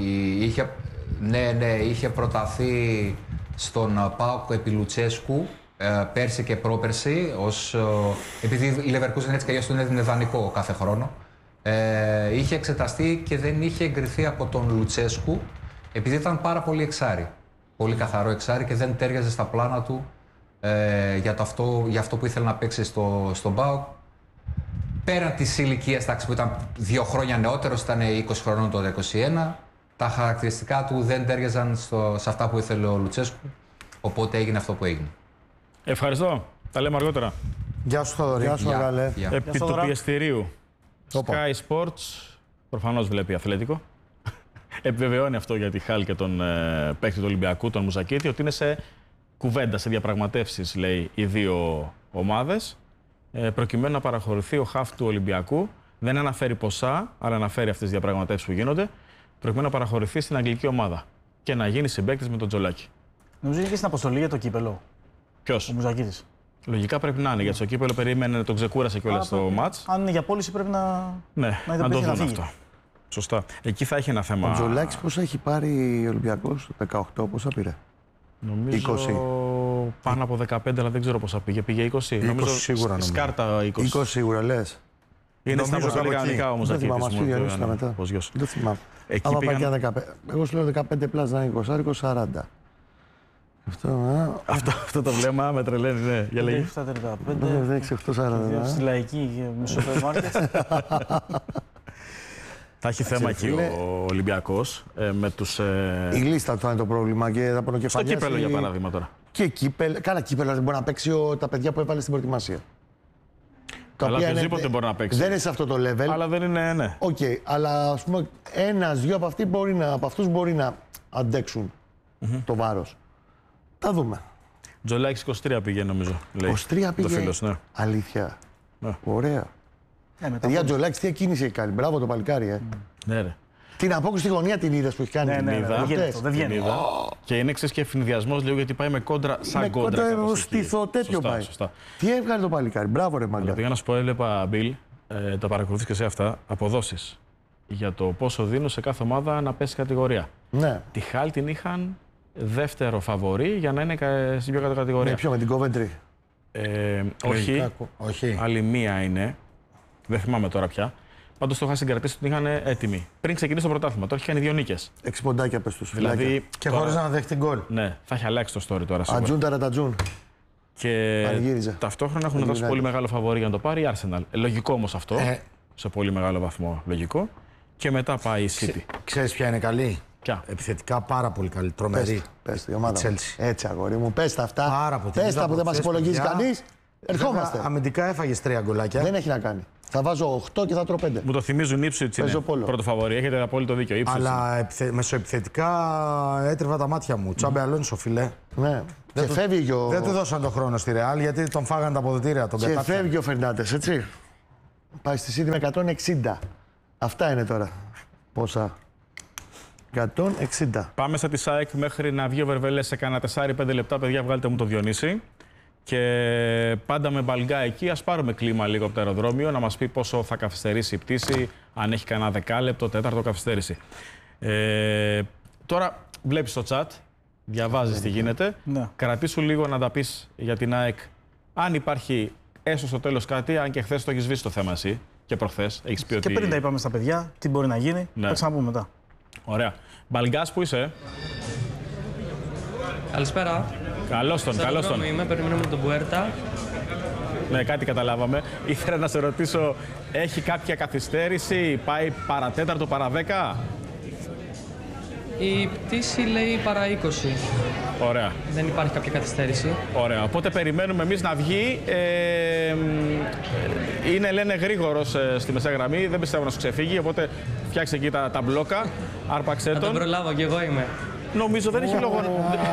Είχε προταθεί στον ΠΑΟΚ επί Λουτσέσκου πέρσι και πρόπερσι, επειδή η Leverkusen έτσι κι αλλιώς τον έδινε δανεικό κάθε χρόνο. Είχε εξεταστεί και δεν είχε εγκριθεί από τον Λουτσέσκου, επειδή ήταν πάρα πολύ εξάρι. Πολύ καθαρό εξάρι και δεν τέριαζε στα πλάνα του για αυτό που ήθελε να παίξει στον ΠΑΟΚ. Πέραν της ηλικίας, που ήταν 2 χρόνια νεότερος, ήταν 20 χρονών τότε, 21, τα χαρακτηριστικά του δεν τέριαζαν σε αυτά που ήθελε ο Λουτσέσκου, οπότε έγινε αυτό που έγινε. Ευχαριστώ. Τα λέμε αργότερα. Γεια σου, Θοδωρή. Γεια σου, Αγαλέ. Επί του πιεστηρίου. Sky Sports, προφανώς βλέπει Αθλέτικο. Επιβεβαιώνει αυτό για τη Χάλ και τον παίκτη του Ολυμπιακού, τον Μουζακίτη, ότι είναι σε κουβέντα, σε διαπραγματεύσεις, λέει, οι δύο ομάδες, προκειμένου να παραχωρηθεί ο χαφ του Ολυμπιακού. Δεν αναφέρει ποσά, αλλά αναφέρει αυτές τις διαπραγματεύσεις που γίνονται, προκειμένου να παραχωρηθεί στην αγγλική ομάδα και να γίνει συμπαίκτης με τον Τζολάκη. Νομίζω είναι και στην αποστολή για το κύπελο. Ποιος? Ο Μουζακίτης. Λογικά πρέπει να είναι, γιατί στο κύπελο περίμενε να τον ξεκούρασε κιόλας στο μάτς. Αν είναι για πώληση, πρέπει να το δουν αυτό. Σωστά. Εκεί θα έχει ένα θέμα. Ο Τζολάκης πόσα έχει πάρει ο Ολυμπιακός, το 18, πόσα πήρε? Νομίζω 20. Πάνω από 15, αλλά δεν ξέρω πόσα πήγε. Πήγε 20. 20 νομίζω σίγουρα. Σκάρτα 20. 20 σίγουρα λες. Είναι στην αποστολή κανονικά όμως. Δεν θυμάμαι, μας πήγε νύστα μετά. Δεν θυμάμαι. Εκεί πήγαν... 15. Εγώ σου λέω 15 πλάς, να είναι 20, 40. Αυτό το βλέμμα με τρελαίνει, ναι. Για λέγει. 7-35. 6-8-40. Στη λαϊκή σούπερ μάρκετ. Θα έχει θέμα εκεί ο Ολυμπιακός με τους... Η λίστα του είναι το πρόβλημα και θα πονοκεφαλιάσει... Στο κύπελο, για παράδειγμα, τώρα. Και κύπελο. Καλά, κύπελο δεν μπορεί να παίξει τα παιδιά που έβαλε στην προετοιμασία. Αλλά οποιοδήποτε μπορεί να παίξει. Δεν είναι σε αυτό το level. Αλλά δεν είναι, ναι. Οκ, αλλά ας πούμε ένας-δυο από αυτούς μπορεί να αντέξουν το βάρος. Θα δούμε. Τζολάκης 23 πήγε, νομίζω. 23 πήγε. Φίλος, ναι. Αλήθεια. Ναι. Ωραία. Παιδιά, Τζολάκης τι κίνηση έχει κάνει. Μπράβο το παλικάρι, Ναι, ρε. Την απόκριση στη γωνία την είδες που έχει κάνει. Δεν βγαίνει. Και είναι εξής και ευνηδιασμός λίγο, γιατί πάει με κόντρα σαν κόντρα. Με κόντρα στήθο τέτοιο πάει. Σωστά. Τι έβγαλε το παλικάρι. Μπράβο ρε μάγκα. Πήγα να σου πω, έβλεπα, Μπιλ, τα παρακολουθείς και σε αυτά, αποδόσεις για το πόσο δίνουν σε κάθε ομάδα να πέσει κατηγορία. Ναι. Τη Χάλ την είχαν δεύτερο φαβορί για να είναι στην πιο κάτω κατηγορία. Με ποιο, με την Coventry? Όχι. Άλλη μία είναι. Δεν θυμάμαι τώρα πια. Πάντως το είχα συγκρατήσει ότι την είχαν έτοιμη. Πριν ξεκινήσει το πρωτάθλημα. Τώρα έχει κάνει 2 νίκες. 6 ποντάκια πες τους. Δηλαδή. Και χωρίς να δέχει την γκολ. Ναι, θα έχει αλλάξει το story τώρα. Ατζούν ταρατατζούν. Και ταυτόχρονα έχουν δώσει πολύ μεγάλο φαβορί για να το πάρει η Arsenal. Λογικό όμως αυτό. Σε πολύ μεγάλο βαθμό λογικό. Και μετά πάει η City. Ξέρεις ποια είναι καλή? Ποια? Επιθετικά πάρα πολύ καλή. Τρομερή. Πες τη ομάδα. Chelsea. Έτσι, αγόρι μου. Πες τα αυτά. Πάρα πολύ. Πες τα που δεν μας υπολογίζει κανείς. Ερχόμαστε. Αμυντικά έφαγες 3 γκολάκια. Δεν έχει να κάνει. Θα βάζω 8 και θα τρώω 5. Μου το θυμίζουν Ipswich είναι πρώτο φαβορί. Έχετε απόλυτο δίκιο. Ipswich. Αλλά μεσοεπιθετικά έτριβα τα μάτια μου. Τσάμπε Αλόνσο, φιλέ. Ναι. Και φεύγει ο... Δεν του δώσαν τον χρόνο στη Ρεάλ γιατί τον φάγανε τα αποδυτήρια. Τον και κατάφερε. φεύγει ο Φερνάντες, έτσι. Πάει στη City με 160. Αυτά είναι τώρα. Πόσα. 160. Πάμε στα τη ΣΑΕΚ μέχρι να βγει ο Βερβελές σε κάνα 4-5 λεπτά. Παιδιά, βγάλτε μου το Διονύση. Και πάντα με Μπαλγκά εκεί. Ας πάρουμε κλίμα λίγο από το αεροδρόμιο να μας πει πόσο θα καθυστερήσει η πτήση. Αν έχει κανένα δεκάλεπτο, τέταρτο καθυστέρηση. Τώρα βλέπεις το chat. Διαβάζεις τι γίνεται. Ναι. Κρατήσου λίγο να τα πεις για την ΑΕΚ. Αν υπάρχει έστω στο τέλος κάτι, αν και χθες το έχεις σβήσει το θέμα εσύ και προχθές. Έχεις πει ότι... Και πριν τα είπαμε στα παιδιά, τι μπορεί να γίνει. Ναι. Θα ξαναπούμε μετά. Ωραία. Μπαλγκάς, πού είσαι? Καλησπέρα. Καλώς τον, καλώς τον. Είμαι, περιμένουμε τον Πουέρτα. Ναι, κάτι καταλάβαμε. Ήθελα να σε ρωτήσω, έχει κάποια καθυστέρηση, πάει παρατέταρτο, παρά 10? Η πτήση λέει παρά 20. Ωραία. Δεν υπάρχει κάποια καθυστέρηση. Ωραία. Οπότε περιμένουμε εμείς να βγει. Είναι, λένε, γρήγορος στη μεσαία γραμμή. Δεν πιστεύω να σου ξεφύγει. Οπότε φτιάξε εκεί τα μπλόκα. Άρπαξε Θα τον τον. προλάβω κι εγώ είμαι. Νομίζω δεν έχει λόγο.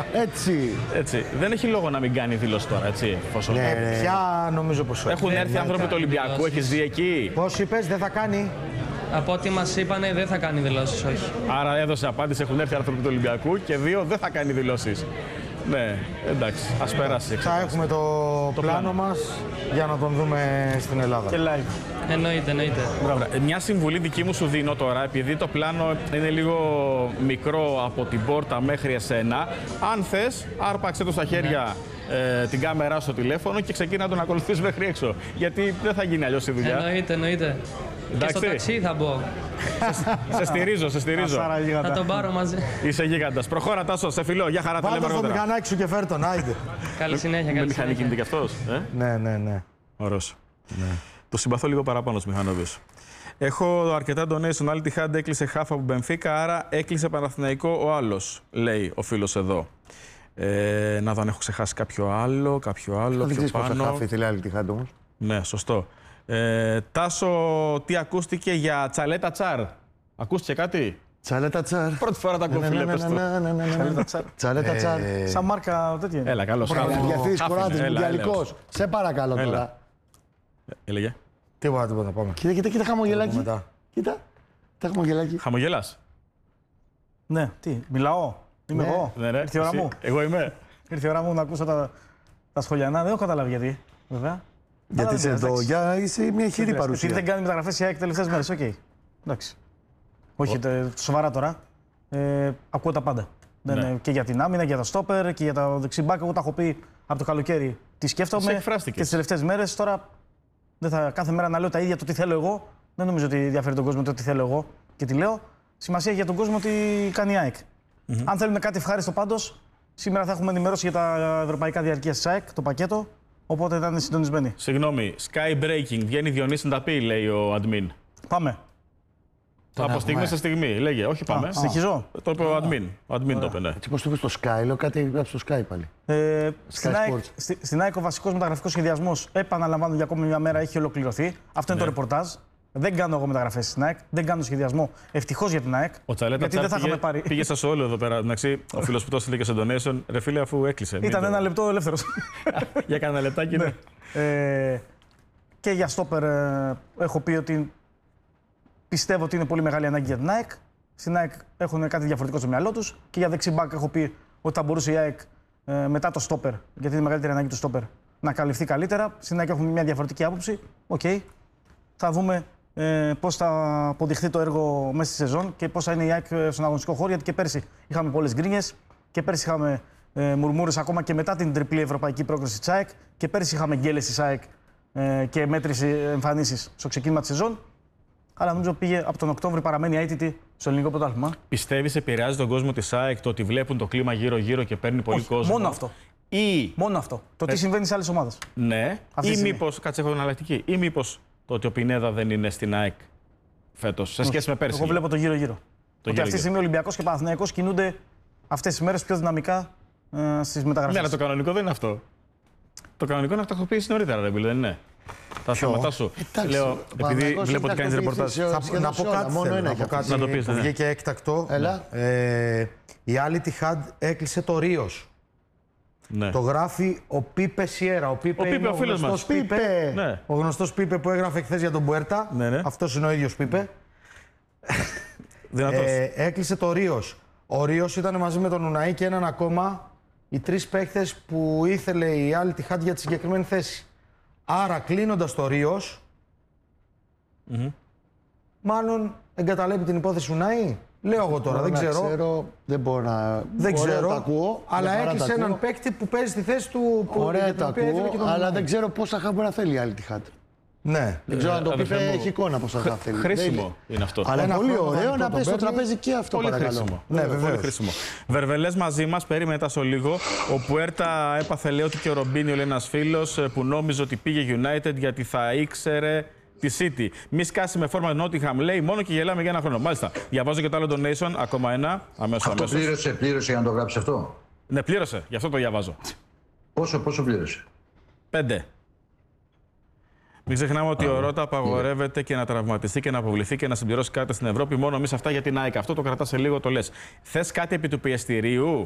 Έτσι. Δεν έχει λόγο να μην κάνει δήλωση τώρα, έτσι. Εφόσον... Πια νομίζω πως όχι. Έχουν έρθει άνθρωποι του Ολυμπιακού, έχεις δει εκεί? Πώς είπες, δεν θα κάνει. Από ό,τι μας είπανε δεν θα κάνει δηλώσεις, όχι. Άρα έδωσε απάντηση, έχουν έρθει άνθρωποι του Ολυμπιακού και 2 δεν θα κάνει δηλώσεις. Ναι, εντάξει, ας περάσει. Θα έχουμε το πλάνο μας για να τον δούμε στην Ελλάδα. Και live. Εννοείται. Μια συμβουλή δική μου σου δίνω τώρα, επειδή το πλάνο είναι λίγο μικρό από την πόρτα μέχρι εσένα. Αν θες, άρπαξε το στα χέρια την κάμερά στο τηλέφωνο και ξεκίνα να τον ακολουθείς μέχρι έξω. Γιατί δεν θα γίνει αλλιώς η δουλειά. Εννοείται. Και στο ταξί θα μπω. Σε στηρίζω. Θα τον πάρω μαζί. Είσαι γίγαντας. Προχώρα, Τάσο, σε φιλό. Για χαρά, τα λέμε Βάλτε στο αργότερα. μηχανάκι σου και φέρ τον, άιντε. Καλή συνέχεια, Με καλή μηχανή κινείται συνέχεια. κι αυτός, Ναι. Ωραίος. Το συμπαθώ λίγο παραπάνω στους μηχανόδες. Έχω αρκετά donation. Άλλη Τιχάντα έκλεισε χάφα από Μπενφίκα, άρα έκλεισε Παναθηναϊκό ο άλλος, λέει ο φίλος εδώ. Να δω αν έχω ξεχάσει κάποιο άλλο Δεν πιο ξέρεις πόσα πάνω. χάφη θέλει άλλη Τιχάντα όμως. Ναι, σωστό. Τάσο, τι ακούστηκε για Τσαλέτα Τσάρ? Ακούστηκε κάτι? Τσαλέτα τσάρ. Πρώτη φορά τα ακούω, φίλε, πες το. Τσαλέτα τσάρ. Σαν μάρκα τέτοια είναι. Έλα, καλώς. Διαθείς Χάφη, κοράτης, έλα, μουντιαλικός. Σε παρακαλώ Έλα. τώρα. Έλεγε. Τίποτα, πάμε. Κοίτα χαμογελάκι. Μετά. Κοίτα. Τα χαμογελάκι. Χαμογελάς? Ναι, τι, μιλάω. Είμαι Ναι. εγώ. Ναι, Ήρθε η ώρα εσύ. μου. Εγώ είμαι. Ήρθε η ώρα μου να ακούσω τα σχολιανά. Δεν έχω καταλάβει γιατί. Βέβαια. Γιατί Αλλά είσαι δεν εδώ, πειράζει, είσαι μια χειρή Γιατί παρουσία. δεν κάνει μεταγραφές η ΑΕΚ τελευταίες μέρες. Οκ. Εντάξει. Όχι, σοβαρά τώρα. Ακούω τα πάντα. Ναι. Και για την άμυνα, και για τα στόπερ, και για τα δεξιμπάκ. Εγώ τα έχω πει από το καλοκαίρι. Τι σκέφτομαι. Σε εκφράστηκες. Και τις τελευταίες μέρες τώρα. Δεν θα, κάθε μέρα να λέω τα ίδια το τι θέλω εγώ. Δεν νομίζω ότι διαφέρει τον κόσμο το τι θέλω εγώ και τι λέω. Σημασία έχει για τον κόσμο τι κάνει η ΑΕΚ. Αν θέλουμε κάτι ευχάριστο πάντως, σήμερα θα έχουμε ενημέρωση για τα ευρωπαϊκά διαρκεία της ΑΕΚ, το πακέτο. Οπότε θα είναι συντονισμένοι. Συγγνώμη, Sky Breaking. Βγαίνει Διονύση να τα πει, λέει ο admin. Πάμε. Από στιγμή σε στιγμή. Λέγε, όχι πάμε. Συνεχίζω. Το είπε ο admin. Ο admin το είπε, ναι. Έτσι πώς το είπες στο Sky, λέω κάτι έγραψε στο Sky πάλι. Στην ΑΕΚ, Sports. στην ΑΕΚ ο βασικός μεταγραφικός σχεδιασμός, επαναλαμβάνω για ακόμη μια μέρα, έχει ολοκληρωθεί. Αυτό είναι το ρεπορτάζ. Δεν κάνω εγώ μεταγραφές στην ΑΕΚ, δεν κάνω σχεδιασμό. Ευτυχώς για την ΑΕΚ. Ο Τσαλέτα γιατί δεν θα Τσάρ είχαμε πάρει. πήγε στα Σόλο εδώ πέρα. Εντάξει, ο φίλος που το έστειλε και σε donation, ρε φίλε, αφού έκλεισε. Ήταν ένα λεπτό ελεύθερος. Για κανένα λεπτάκι, ναι. Και για στόπερ έχω πει ότι πιστεύω ότι είναι πολύ μεγάλη ανάγκη για την ΑΕΚ. Στην ΑΕΚ έχουν κάτι διαφορετικό στο μυαλό τους. Και για δεξιμπάκ έχω πει ότι θα μπορούσε η ΑΕΚ μετά το στόπερ, γιατί είναι η μεγαλύτερη ανάγκη του στόπερ, να καλυφθεί καλύτερα. Στην ΑΕΚ έχουμε μια διαφορετική άποψη. Οκ. Θα δούμε πώς θα αποδειχθεί το έργο μέσα στη σεζόν και πώς θα είναι η ΑΕΚ στον αγωνιστικό χώρο. Γιατί και πέρσι είχαμε πολλές γκρίνιες και πέρσι είχαμε μουρμούρες ακόμα και μετά την τριπλή ευρωπαϊκή πρόκριση της ΑΕΚ. Και πέρσι είχαμε γκέλες της ΑΕΚ και μέτρηση εμφανίσεις στο ξεκίνημα της σεζόν. Αλλά νομίζω πήγε από τον Οκτώβριο, παραμένει αίτητη στο ελληνικό πρωτάθλημα. Πιστεύεις επηρεάζει τον κόσμο της ΑΕΚ το ότι βλέπουν το κλίμα γύρω-γύρω και παίρνει πολύ κόσμο? Μόνο αυτό. Ή... Μόνο αυτό. Το τι συμβαίνει σε άλλες ομάδες. Ναι. Αυτή Ή τη στιγμή. μήπως, κάτσε, έχω εναλλακτική. Ή μήπως το ότι ο Πινέδα δεν είναι στην ΑΕΚ φέτος, σε σχέση με πέρσι? Εγώ βλέπω το γύρω-γύρω. Ότι γύρω-γύρω. αυτή τη στιγμή ο Ολυμπιακός και ο Παναθηναϊκός κινούνται αυτές τις μέρες πιο δυναμικά στις μεταγραφές. Ναι, αλλά το κανονικό δεν είναι αυτό. Το κανονικό είναι αυτό που έχω πει νωρίτερα, ρε, δεν είναι? τα θέματα σου. Εντάξει, Λέω, ο επειδή Παναθηναϊκός βλέπω ότι έχει κάνει ρεπορτάζ. τακτοποιηθεί Να πω κάτι, μόνο ένα να έχει πω αυτή. Να το κάτι πεις, που ναι. βγήκε έκτακτο. Έλα. Η Al Ittihad έκλεισε το Ρίος. Ναι. Το γράφει ο Πίπε Σιέρα. Ο Πίπε Πίπε, είναι ο φίλος γνωστός μας. Πίπε. Ναι. Ο γνωστός Πίπε που έγραφε χθες για τον Μπουέρτα. Ναι, ναι. Αυτός είναι ο ίδιος Πίπε. Δυνατός. Έκλεισε το Ρίος. Ο Ρίος ήταν μαζί με τον Ουναή και έναν ακόμα οι τρεις παίχτες που ήθελε η Al Ittihad για τη συγκεκριμένη θέση. Άρα κλείνοντας το Ρίος, μάλλον εγκαταλείπει την υπόθεση Ουναή. Λέω εγώ τώρα, δεν ξέρω. Δεν μπορώ να. Δεν Ωραία, ξέρω, τα ακούω, αλλά μια χαρά τα έκλεισε ακούω. έναν παίκτη που παίζει στη θέση του που Ωραία, για την τα οποία ήθελε ακούω, και τον αλλά Ουναή. δεν ξέρω πόσα χάμπουρα θέλει η άλλη τη χάτ. Ναι. Δεν ξέρω αν το αδερφέ πει, μου, έχει εικόνα πόσα θα θέλει. Χρήσιμο είναι αυτό. Αλλά Ένα πολύ χρόνο ωραίο δανεικό να τον πέσει στο παίρνει. τραπέζι και αυτό, Πολύ παρακαλώ. χρήσιμο. Ναι, Πολύ βεβαίως. χρήσιμο. Βερβελές μαζί μας, περίμενα τόσο λίγο. Ο Πουέρτα έπαθε, λέει, ότι και ο Ρομπίνιο, λέει ένας φίλος, που νόμιζε ότι πήγε United γιατί θα ήξερε τη City. Μη σκάσει με φόρμα Nottingham, λέει, μόνο και γελάμε για ένα χρόνο. Μάλιστα. Διαβάζω και το άλλο donation, ακόμα ένα. Αυτό πλήρωσε για να το γράψει αυτό. Ναι, πλήρωσε, γι' αυτό το διαβάζω. Πόσο πλήρωσε. 5. Μην ξεχνάμε ότι ο Ρώτα απαγορεύεται και να τραυματιστεί και να αποβληθεί και να συμπληρώσει κάτι στην Ευρώπη. Μόνο εμείς αυτά για την ΑΕΚ. Αυτό το κρατάς σε λίγο, το λες. Θες κάτι επί του πιεστηρίου?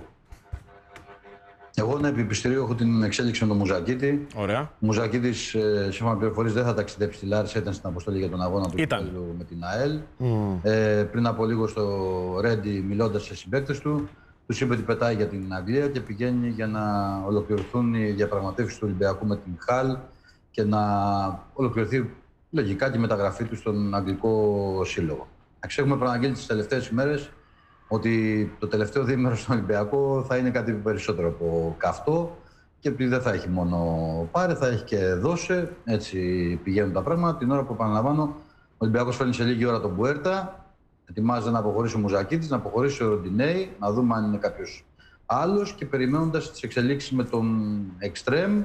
Εγώ, ναι, επί πιστηρίου έχω την εξέλιξη με τον Μουζακίτη. Ωραία. Ο Μουζακίτης, σύμφωνα με πληροφορίες, δεν θα ταξιδέψει στη Λάρισα, ήταν στην αποστολή για τον αγώνα του Ήταν. κυπέλλου με την ΑΕΛ. Πριν από λίγο στο Ρέντι, μιλώντας σε συμπαίκτες του, τους είπε ότι πετάει για την Αγγλία και πηγαίνει για να ολοκληρωθούν οι διαπραγματεύσεις του Ολυμπιακού με την Χαλ και να ολοκληρωθεί λογικά και η μεταγραφή του στον Αγγλικό Σύλλογο. Έχουμε προαναγγείλει τις τελευταίες ημέρες ότι το τελευταίο διήμερο στον Ολυμπιακό θα είναι κάτι περισσότερο από καυτό και επειδή δεν θα έχει μόνο πάρε, θα έχει και δώσε. Έτσι πηγαίνουν τα πράγματα. Την ώρα που, επαναλαμβάνω, ο Ολυμπιακός φέρνει σε λίγη ώρα τον Μπουέρτα, ετοιμάζεται να αποχωρήσει ο Μουζακίτης, να αποχωρήσει ο Ροντινέη, να δούμε αν είναι κάποιος άλλος και περιμένοντας τις εξελίξεις με τον Εκστρέμ,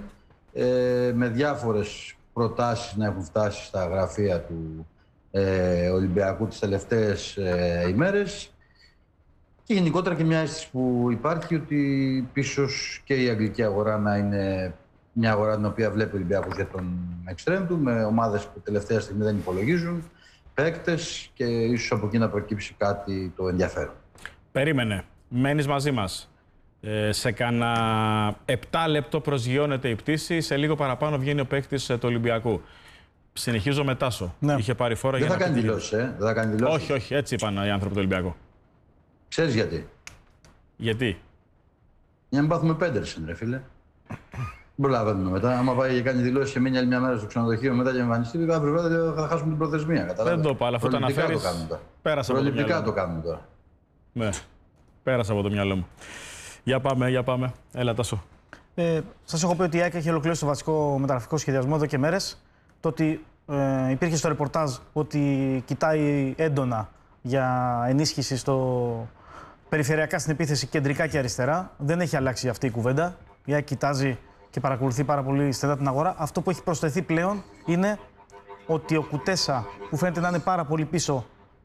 με διάφορες προτάσεις να έχουν φτάσει στα γραφεία του Ολυμπιακού τις τελευταίες ημέρες. Και γενικότερα και μια αίσθηση που υπάρχει ότι πίσω και η αγγλική αγορά να είναι μια αγορά την οποία βλέπει ο Ολυμπιακός για τον εξτρέμ του, με ομάδες που τελευταία στιγμή δεν υπολογίζουν, παίκτες και ίσως από εκεί να προκύψει κάτι το ενδιαφέρον. Περίμενε. Μένεις μαζί μας. Σε κάνα 7 λεπτό προσγειώνεται η πτήση, σε λίγο παραπάνω βγαίνει ο παίκτης του Ολυμπιακού. Συνεχίζω με Τάσο. Ναι. Είχε πάρει φόρα Δεν για θα να κάνει πει- δηλώσεις, δεν θα κάνει δηλώσεις. Όχι, όχι, έτσι είπαν οι άνθρωποι του Ολυμπιακού. Ξέρεις γιατί. Γιατί? Για να μην πάθουμε Πέντερσεν, ρε φίλε. Δεν προλαβαίνουμε μετά. Άμα πάει και κάνει δηλώσεις και μείνει άλλη μια μέρα στο ξενοδοχείο μετά και εμφανιστεί, αύριο βράδυ θα χάσουμε την προθεσμία. Καταλάβες. Δεν το είπα, αλλά αφού το Προληπτικά αναφέρεις, κάνουμε τώρα. πέρασε από το Προληπτικά μυαλό το κάνουμε τώρα. Ναι. Πέρασε από το μυαλό μου. Για πάμε, για πάμε. Έλα, Τάσο. Σας έχω πει ότι η ΑΕΚ έχει ολοκληρώσει το βασικό μεταγραφικό σχεδιασμό εδώ και μέρες. Το ότι υπήρχε στο ρεπορτάζ ότι κοιτάει έντονα για ενίσχυση στο περιφερειακά στην επίθεση κεντρικά και αριστερά. Δεν έχει αλλάξει αυτή η κουβέντα. Η ΑΕΚ κοιτάζει και παρακολουθεί πάρα πολύ στενά την αγορά. Αυτό που έχει προσθεθεί πλέον είναι ότι ο Κουτέσα, που φαίνεται να είναι πάρα πολύ πίσω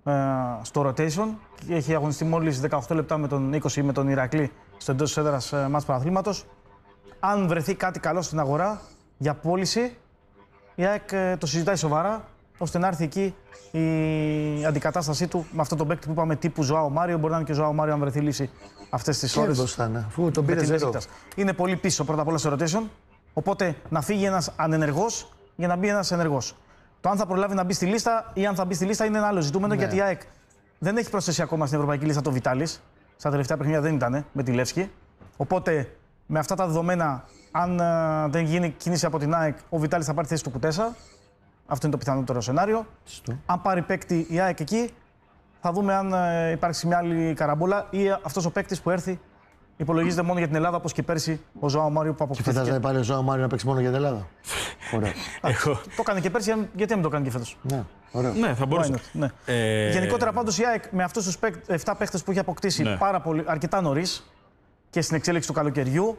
στο rotation, και έχει αγωνιστεί μόλις 18 λεπτά με τον 20 με τον Ηρακλή στο εντός της έδρας μάτς πρωταθλήματος. Αν βρεθεί κάτι καλό στην αγορά για πώληση, η ΑΕΚ το συζητάει σοβαρά, ώστε να έρθει εκεί η αντικατάστασή του με αυτόν τον παίκτη που είπαμε τύπου Ζωάο Μάριο. Μπορεί να είναι και ο Ζωάο Μάριο αν βρεθεί λύση αυτές τις ώρες. Κέρδος θα είναι, αφού τον με πήρε τη ζερό. Βεσίκτας. Είναι πολύ πίσω πρώτα απ' όλα στο rotation. Οπότε να φύγει ένας ανενεργός για να μπει ένας ενεργός. Το αν θα προλάβει να μπει στη λίστα ή αν θα μπει στη λίστα είναι ένα άλλο ζητούμενο, γιατί η ΑΕΚ δεν έχει προσθέσει ακόμα στην ευρωπαϊκή λίστα το Βιτάλης. Στα τελευταία παιχνίδια δεν ήταν με τη Λεύσκη. Οπότε με αυτά τα δεδομένα, αν δεν γίνει κίνηση από την ΑΕΚ, ο Βιτάλης θα πάρει θέση του Κουτέσα. Αυτό είναι το πιθανότερο σενάριο. Αν πάρει παίκτη η ΑΕΚ εκεί, θα δούμε αν υπάρξει μια άλλη καραμπόλα ή αυτός ο παίκτης που έρθει υπολογίζεται μόνο για την Ελλάδα, όπως και πέρσι ο Ζωάο Μάριο που Και αποκτήθηκε. φαντάζεσαι να πάρει ο Ζωάο Μάριο να παίξει μόνο για την Ελλάδα. Ωραία. Εγώ. Το έκανε και πέρσι, γιατί δεν το κάνει και φέτος. Ναι, ωραίο. Ναι, θα μπορούσε. Why not, ναι. Γενικότερα πάντως η ΑΕΚ με αυτούς τους 7 παίκτες που έχει αποκτήσει Ναι. αρκετά νωρίς και στην εξέλιξη του καλοκαιριού,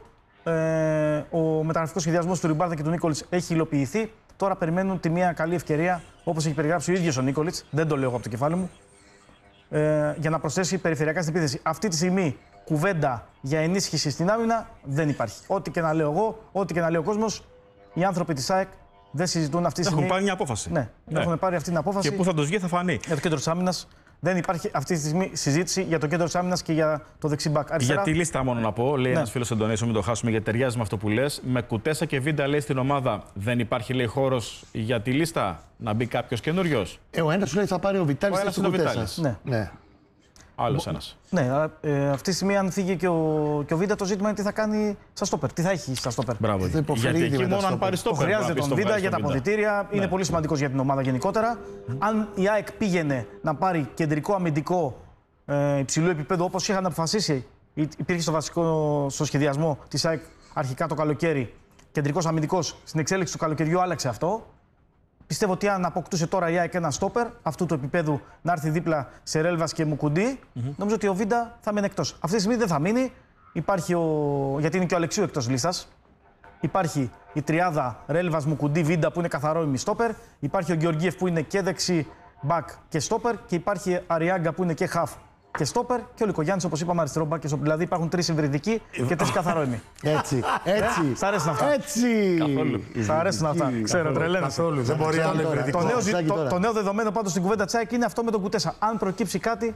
ο μεταγραφικός σχεδιασμός του Ριμπάρδα και του Νίκολιτς έχει υλοποιηθεί. Τώρα περιμένουν τη μία καλή ευκαιρία, όπως έχει περιγράψει ο ίδιος ο Νίκολιτς, δεν το λέω εγώ από το κεφάλι μου, για να προσθέσει περιφερειακά στην επίθεση. Αυτή τη στιγμή κουβέντα για ενίσχυση στην άμυνα δεν υπάρχει. Ό,τι και να λέω εγώ, ό,τι και να λέει ο κόσμος, οι άνθρωποι της ΑΕΚ δεν συζητούν αυτή τη στιγμή. Έχουν πάρει μια απόφαση. Ναι, έχουν πάρει αυτή την απόφαση. Και πού θα τους βγει θα φανεί. Για το κέντρο της άμυνας. Δεν υπάρχει αυτή τη στιγμή συζήτηση για το κέντρο της άμυνας και για το δεξί μπακ. Για τη λίστα μόνο να πω, λέει ένας φίλος εντονίσιο, μην το χάσουμε γιατί ταιριάζει με αυτό που λες. Με Κουτέσα και Βίντα λέει στην ομάδα δεν υπάρχει λέει χώρος για τη λίστα να μπει κάποιος καινούριος. Ο ένας σου λέει θα πάρει ο Βιτάλης ένας και είναι ο Κουτέσας. Βιτάλης. Ναι. Άλλος ένας. Ναι, αυτή τη στιγμή αν φύγει και ο Βίντα, το ζήτημα είναι τι θα κάνει στα στόπερ. Τι θα έχει στα στόπερ. Μπράβο. Θα υποφέρει Γιατί ήδη εκεί με τα μόνο αν στόπερ. πάρει στόπερ. Χρειάζεται τον Βίντα για τα αποδυτήρια. Είναι Ναι. πολύ σημαντικός για την ομάδα γενικότερα. Αν η ΑΕΚ πήγαινε να πάρει κεντρικό αμυντικό υψηλού επίπεδου όπως είχαν αποφασίσει, υπήρχε στο σχεδιασμό της ΑΕΚ αρχικά το καλοκαίρι, κεντρικός αμυντικός, στην εξέλιξη του καλοκαιριού άλλαξε αυτό. Πιστεύω ότι αν αποκτούσε τώρα η ΑΕΚ ένα στόπερ αυτού του επίπεδου να έρθει δίπλα σε Ρέλβας και Μουκουντή, νομίζω ότι ο Βίντα θα μείνει εκτός. Αυτή τη στιγμή δεν θα μείνει. Υπάρχει γιατί είναι και ο Αλεξίου εκτός λίστας. Υπάρχει η τριάδα Ρέλβας, Μουκουντή, Βίντα που είναι καθαρό ημιστόπερ. Υπάρχει ο Γεωργίεφ που είναι και δεξί μπακ και στόπερ. Και υπάρχει Αριάγκα που είναι και χαφ και στόπερ. Και ο Λικογιάννης, όπως είπαμε, αριστερό μπακ και στόπερ. Δηλαδή υπάρχουν 3 υβριδικοί και 3 καθαρό ημι. Έτσι. Σ' αρέσουν αυτά. Έτσι. Καθόλου. Σ' αρέσουν αυτά. Ξέρω, τρελαίνεσαι. Δεν μπορεί άλλο υβριδικό. Το νέο δεδομένο πάντως στην κουβέντα Τσάικ είναι αυτό με τον Κουτέσα. Αν προκύψει κάτι,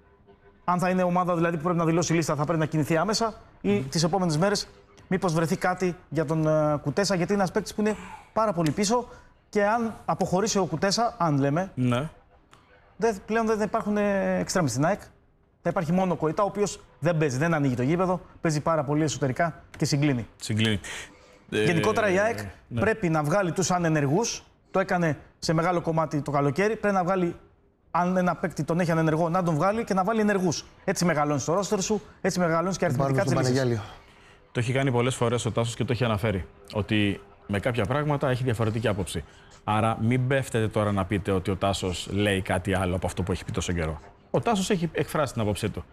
αν θα είναι ομάδα δηλαδή που πρέπει να δηλώσει λίστα, θα πρέπει να κινηθεί άμεσα ή τις επόμενες μέρες μήπως βρεθεί κάτι για τον Κουτέσα, γιατί είναι ένας παίκτης που είναι πάρα πολύ πίσω και αν αποχωρήσει ο Κουτέσα, αν λέμε, Ναι. πλέον δεν υπάρχουν εξτρέμις στην ΑΕΚ. Θα υπάρχει μόνο ο Κοϊτά, ο οποίος δεν παίζει, δεν ανοίγει το γήπεδο, παίζει πάρα πολύ εσωτερικά και συγκλίνει. Γενικότερα η ΑΕΚ πρέπει να βγάλει τους ανενεργούς. Το έκανε σε μεγάλο κομμάτι το καλοκαίρι. Πρέπει να βγάλει, αν ένα παίκτη τον έχει ανενεργό, να τον βγάλει και να βάλει ενεργούς. Έτσι μεγαλώνεις το ρόστερ σου, έτσι μεγαλώνεις και αριθμητικά τις λύσεις. Το έχει κάνει πολλές φορές ο Τάσος και το έχει αναφέρει. Ότι με κάποια πράγματα έχει διαφορετική άποψη. Άρα μην πέφτετε τώρα να πείτε ότι ο Τάσος λέει κάτι άλλο από αυτό που έχει πει τόσο καιρό. Ο Τάσος έχει εκφράσει την άποψή του.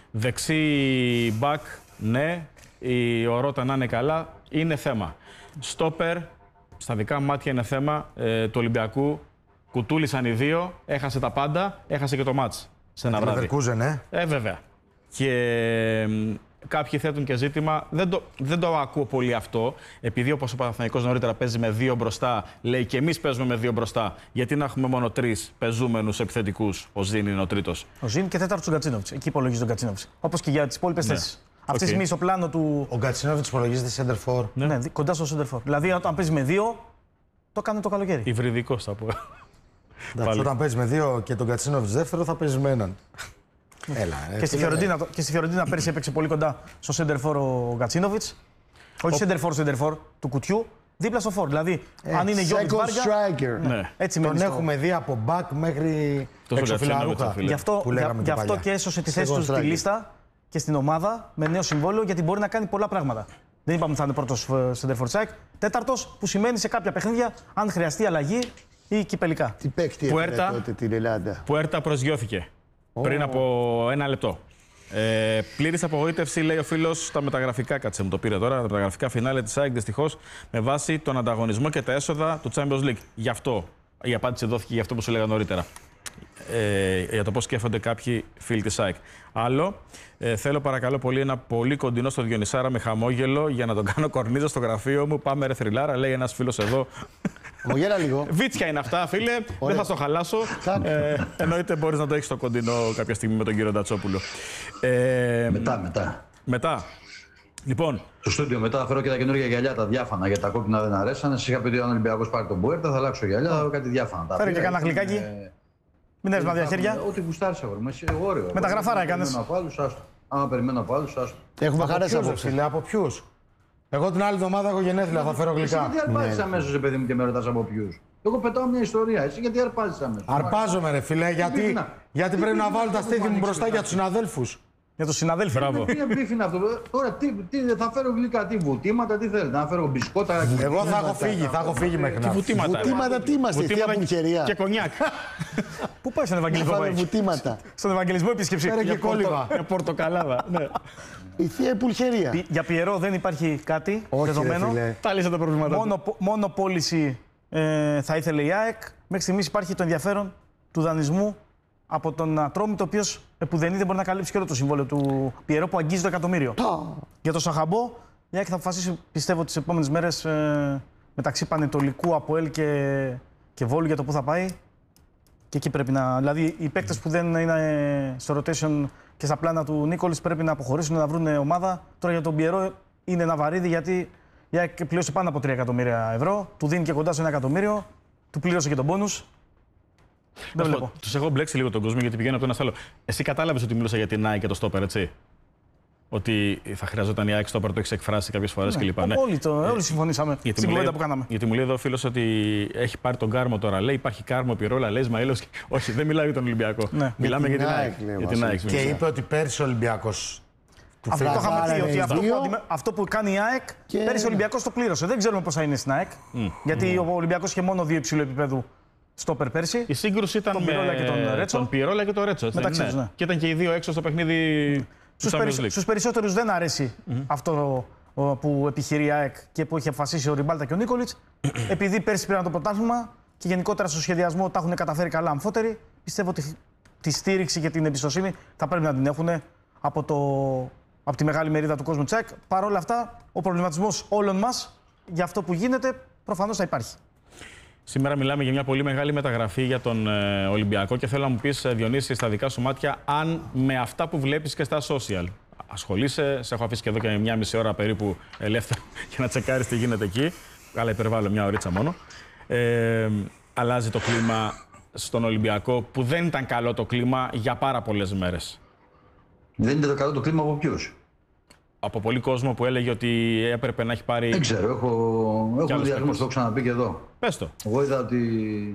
Δεξί μπακ, ναι. Ο Ρότα να είναι καλά, είναι θέμα. Στόπερ, στα δικά μάτια είναι θέμα του Ολυμπιακού. Κουτούλησαν οι δύο, έχασε τα πάντα, έχασε και το μάτς σε ένα βράδυ. Βέβαια. Και κάποιοι θέτουν και ζήτημα, δεν το ακούω πολύ αυτό, επειδή όπως ο Παναθηναϊκός νωρίτερα παίζει με 2 μπροστά, λέει και εμείς παίζουμε με 2 μπροστά, γιατί να έχουμε μόνο 3 πεζούμενους επιθετικούς, ο Ζήν είναι ο τρίτος. Ο Ζήν και τέταρτος ο Γκατσίνοβιτς, εκεί υπολογίζει τον Γκατσίνοβιτς, όπως και για τις υπόλοιπες θέσεις. Αυτή τη στιγμή στο πλάνο του. Ο Γκατσίνοβιτς υπολογίζεται center for. Ναι, κοντά στο center for. Δηλαδή, όταν παίζει με 2, το έκανε το καλοκαίρι. Υβριδικός θα πω. Όταν παίζει με 2 και τον Γκατσίνοβιτς δεύτερο, θα παίζει με έναν. Έλα, και στη Φιωρεντίνα πέρυσι έπαιξε πολύ κοντά στο center for ο Γκατσίνοβιτς. Όχι center for του κουτιού, δίπλα στο for. Δηλαδή, αν είναι Γιώργος Βάργα. Ναι. Έτσι τον έχουμε δει από back μέχρι εξωφιλαρούχα. Γι' αυτό και έσωσε τη θέση του στη λίστα και στην ομάδα με νέο συμβόλαιο, γιατί μπορεί να κάνει πολλά πράγματα. Δεν είπαμε ότι θα είναι πρώτος center for Τσάικ. Τέταρτος, που σημαίνει σε κάποια παιχνίδια, αν χρειαστεί αλλαγή ή κυπελικά. Τι παίκτη έφερε τότε την Ελλάδα. Πουέρτα προσγειώθηκε πριν από 1 λεπτό. Πλήρης απογοήτευση, λέει ο φίλος, στα μεταγραφικά. Κάτσε μου το πήρε τώρα. Τα μεταγραφικά φινάλε της ΑΕΚ δυστυχώς με βάση τον ανταγωνισμό και τα έσοδα του Champions League. Γι' αυτό η απάντηση δόθηκε για αυτό που σου έλεγα νωρίτερα. Για το πώς σκέφτονται κάποιοι φίλοι της ΑΕΚ. Άλλο, θέλω παρακαλώ πολύ ένα πολύ κοντινό στο Διονυσάρα με χαμόγελο για να τον κάνω κορνίζα στο γραφείο μου. Πάμε ρε θρυλάρα, λέει ένας φίλος εδώ. Χαμογέλα λίγο. Βίτσια είναι αυτά, φίλε. Δεν θα στο χαλάσω. Εννοείται μπορείς να το έχεις στο κοντινό κάποια στιγμή με τον κύριο Ντατσόπουλο. Μετά. Λοιπόν. Στο στούντιο μετά θα φέρω και τα καινούργια γυαλιά, τα διάφανα, γιατί τα κόκκινα δεν αρέσανε. Σας είχα πει ότι αν ο Ολυμπιακός πάρει τον Πουέρτα θα αλλάξω γυαλιά, θα έχω κάτι διάφανα. Φέρε και κανένα γλυκάκι. Μην έρθει με διαχέρια. Ό,τι γουστάρεις αγόρι μου, εγώ ωραίο. Μεταγραφάρα έκανες. Άμα περιμένω από άλλους, άστο. Έχουμε χαρές απόψε. Από ποιους? Εγώ την άλλη εβδομάδα έχω γενέθλια, θα φέρω γλυκά. Γιατί αρπάζεις αμέσως, παιδί μου, και με ρωτάς από ποιους? Εγώ πετάω μια ιστορία, εσύ γιατί αρπάζεις αμέσως? Αρπάζομαι, ρε φίλε, γιατί πρέπει να βάλω τα στήθη μου μπροστά για τους συναδέλφους. Για τους συναδέλφους. Μπράβο. Τι μπίφ είναι αυτό? Τώρα θα φέρω γλυκά, τι βουτήματα, τι θέλετε? Να φέρω μπισκότα. Εγώ θα έχω φύγει μέχρι να. Βουτήματα τι είμαστε, θεία πουλχερία. Και κονιάκ. Πού πάει στον Ευαγγελισμό? Βουτήματα. Στον Ευαγγελισμό επίσκεψη. Φέρε και κόλληβα. Για πορτοκαλάδα. Η θεία πουλχερία. Για Πιερό δεν υπάρχει κάτι δεδομένο. Τα λύσα τα προβλήματα. Μόνο πώληση θα ήθελε η ΑΕΚ. Μέχρι στιγμής υπάρχει το ενδιαφέρον του δανεισμού από τον Ατρόμητο, ο οποίος επουδενή δεν μπορεί να καλύψει και όλο το συμβόλαιο του Πιερό που αγγίζει το εκατομμύριο. Για το Σαχαμπό, η ΑΕΚ θα αποφασίσει, πιστεύω, τις επόμενες μέρες μεταξύ Πανετολικού, ΑΠΟΕΛ και Βόλου για το πού θα πάει. Και εκεί πρέπει να. Δηλαδή, οι παίκτες που δεν είναι στο rotation και στα πλάνα του Νίκολης πρέπει να αποχωρήσουν, να βρουν ομάδα. Τώρα για τον Πιερό είναι ένα βαρύδι γιατί η ΑΕΚ πλήρωσε πάνω από 3 εκατομμύρια ευρώ. Του δίνει και κοντά στο 1 εκατομμύριο. Του πλήρωσε και τον πόνους. Δεν βλέπω. Τους έχω μπλέξει λίγο τον κόσμο γιατί πηγαίνω από το ένα στο άλλο. Εσύ κατάλαβες ότι μιλούσα για την ΑΕΚ και το στόπερ, έτσι? Ότι θα χρειαζόταν η ΑΕΚ στόπερ, το έχεις εκφράσει κάποιες φορές κλπ. Ναι. Όλοι συμφωνήσαμε στην κουβέντα που κάναμε. Γιατί μου λέει εδώ ο φίλος ότι έχει πάρει τον Κάρμο τώρα. Λέει υπάρχει Κάρμο, Πιερόλα, λέει Ισμαήλος. Όχι, δεν μιλάει για τον Ολυμπιακό. Ναι. Μιλάμε για την ΑΕΚ. Και είπε ότι πέρσι ο Ολυμπιακός. Αυτό το είχαμε πει ότι αυτό που κάνει η ΑΕΚ πέρυσι ο Ολυμπιακός το πλήρωσε. Δεν ξέρουμε πώς θα είναι στην ΑΕΚ. Γιατί ο Ολυμπιακός είχε μόνο 2 υψηλού επίπεδου στόπερ πέρσι. Η σύγκρουση ήταν με τον Πιερόλα και τον Ρέτσο. Ναι. Και ήταν και οι δύο έξω στο παιχνίδι. Στους περισσότερους δεν αρέσει αυτό που επιχειρεί η ΑΕΚ και που έχει αποφασίσει ο Ριμπάλτα και ο Νίκολιτς. Επειδή πέρσι πήραν το πρωτάθλημα και γενικότερα στο σχεδιασμό τα έχουν καταφέρει καλά αμφότεροι, πιστεύω ότι τη στήριξη και την εμπιστοσύνη θα πρέπει να την έχουν από τη μεγάλη μερίδα του κόσμου τσεκ. Παρ' όλα αυτά, ο προβληματισμός όλων μας για αυτό που γίνεται προφανώς θα υπάρχει. Σήμερα μιλάμε για μια πολύ μεγάλη μεταγραφή για τον Ολυμπιακό και θέλω να μου πεις, Διονύση, στα δικά σου μάτια, αν με αυτά που βλέπεις και στα social ασχολείσαι. Σε έχω αφήσει και εδώ και μια μισή ώρα περίπου ελεύθερα για να τσεκάρεις τι γίνεται εκεί. Αλλά υπερβάλλω μια ωρίτσα μόνο. Αλλάζει το κλίμα στον Ολυμπιακό, που δεν ήταν καλό το κλίμα για πάρα πολλές μέρες. Δεν ήταν καλό το κλίμα από ποιους? Από πολύ κόσμο που έλεγε ότι έπρεπε να έχει πάρει. Δεν ξέρω, έχω διαρκώς, το έχω ξαναπεί και εδώ. Πες το. Εγώ είδα ότι.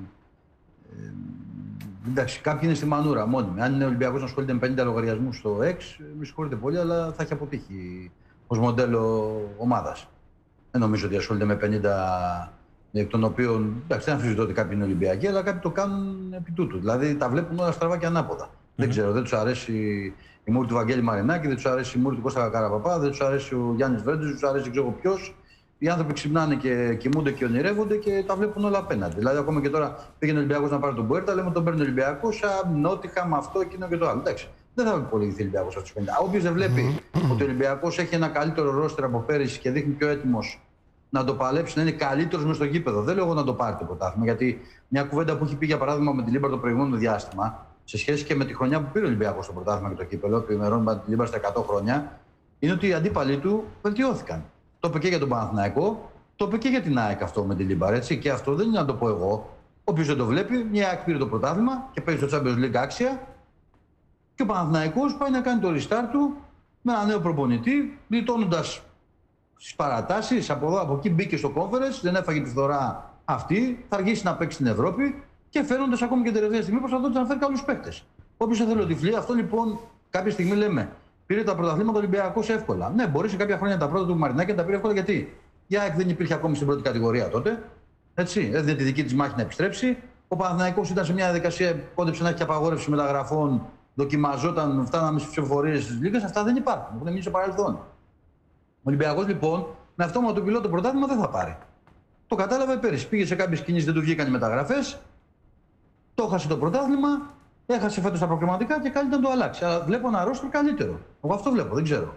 Εντάξει, κάποιοι είναι στη μανούρα μόνιμοι. Αν είναι Ολυμπιακός να ασχολείται με 50 λογαριασμούς στο X, με συγχωρείτε πολύ, αλλά θα έχει αποτύχει ως μοντέλο ομάδας. Δεν νομίζω ότι ασχολείται με 50, εκ των οποίων. Εντάξει, δεν αμφισβητώ ότι κάποιοι είναι Ολυμπιακοί, αλλά κάποιοι το κάνουν επί τούτου. Δηλαδή τα βλέπουν όλα στραβά και ανάποδα. Δεν ξέρω, δεν τους αρέσει η μούρη του Βαγγέλη Μαρινάκη, δεν τους αρέσει η μούρη του Κώστα Καραπαπά, δεν τους αρέσει ο Γιάννης Βέρντζης, δεν τους αρέσει ξέρω ποιος. Οι άνθρωποι ξυπνάνε και κοιμούνται και ονειρεύονται και τα βλέπουν όλα απέναντι. Δηλαδή, ακόμα και τώρα πήγαινε ο Ολυμπιακός να πάρει τον Μπουέρτα, λέμε τον παίρνει ο Ολυμπιακός, σαν Νότιχα με αυτό, εκείνο και το άλλο. Εντάξει, δεν θα υπολογιστεί ο Ολυμπιακός αυτούς τους 50. Όποιος δεν βλέπει ότι ο Ολυμπιακός έχει ένα καλύτερο ρόστερ από πέρυσι και δείχνει πιο έτοιμος να το παλέψει, να είναι καλύτερος μες στο γήπεδο. Δεν λέω εγώ να το πάρει το πρωτάθλημα, γιατί μια κουβέντα που έχει πει για παράδειγμα με τη Λίμπαρ το προηγούμενο διάστημα, σε σχέση και με τη χρονιά που πήρε ο Ολυμπιακός στο πρωτάθλημα και το κύπελο, που ημερώνουμε τη Λίμπαρ στα 100 χρόνια, είναι ότι οι αντίπαλοι του βελτιώθηκαν. Το είπε και για τον Παναθηναϊκό, το είπε και για την ΑΕΚ αυτό με τη Λίμπαρ. Έτσι. Και αυτό δεν είναι να το πω εγώ. Όποιος δεν το βλέπει, μια ΑΕΚ πήρε το πρωτάθλημα και παίζει στο Champions League άξια. Και ο Παναθηναϊκός πάει να κάνει το restart του με ένα νέο προπονητή, γλιτώνοντας στις παρατάσεις. Από εδώ, από εκεί μπήκε στο conference, δεν έφαγε τη φθορά αυτή, θα αργήσει να παίξει στην Ευρώπη και φέρνοντας ακόμη και τελευταία στιγμή προσπαθώντας να φέρει καλούς παίκτες. Όποιος εθελοτυφλεί, αυτό λοιπόν κάποια στιγμή λέμε. Πήρε τα πρωταθλήματα Ολυμπιακός εύκολα. Ναι, μπορεί σε κάποια χρόνια τα πρώτα του Μαρινάκη να τα πήρε εύκολα γιατί η ΑΕΚ δεν υπήρχε ακόμη στην πρώτη κατηγορία τότε. Έτσι, έδινε τη δική της μάχη να επιστρέψει. Ο Παναθηναϊκός ήταν σε μια διαδικασία, κόντεψε να έχει απαγόρευση μεταγραφών, δοκιμαζόταν, φτάναμε στις ψηφοφορίες της Λίγας. Αυτά δεν υπάρχουν. Έχουν μείνει στο παρελθόν. Ο Ολυμπιακός λοιπόν με αυτόματο πιλότο το πρωτάθλημα δεν θα πάρει. Το κατάλαβε πέρυσι. Πήγε σε κάποιες κινήσεις, δεν του βγήκαν οι μεταγραφές. Το έχασε το πρωτάθλημα. Έχασε φέτος τα προκριματικά και καλύτερα να το αλλάξει. Αλλά βλέπω ένα ρόστερ καλύτερο. Εγώ αυτό βλέπω, δεν ξέρω.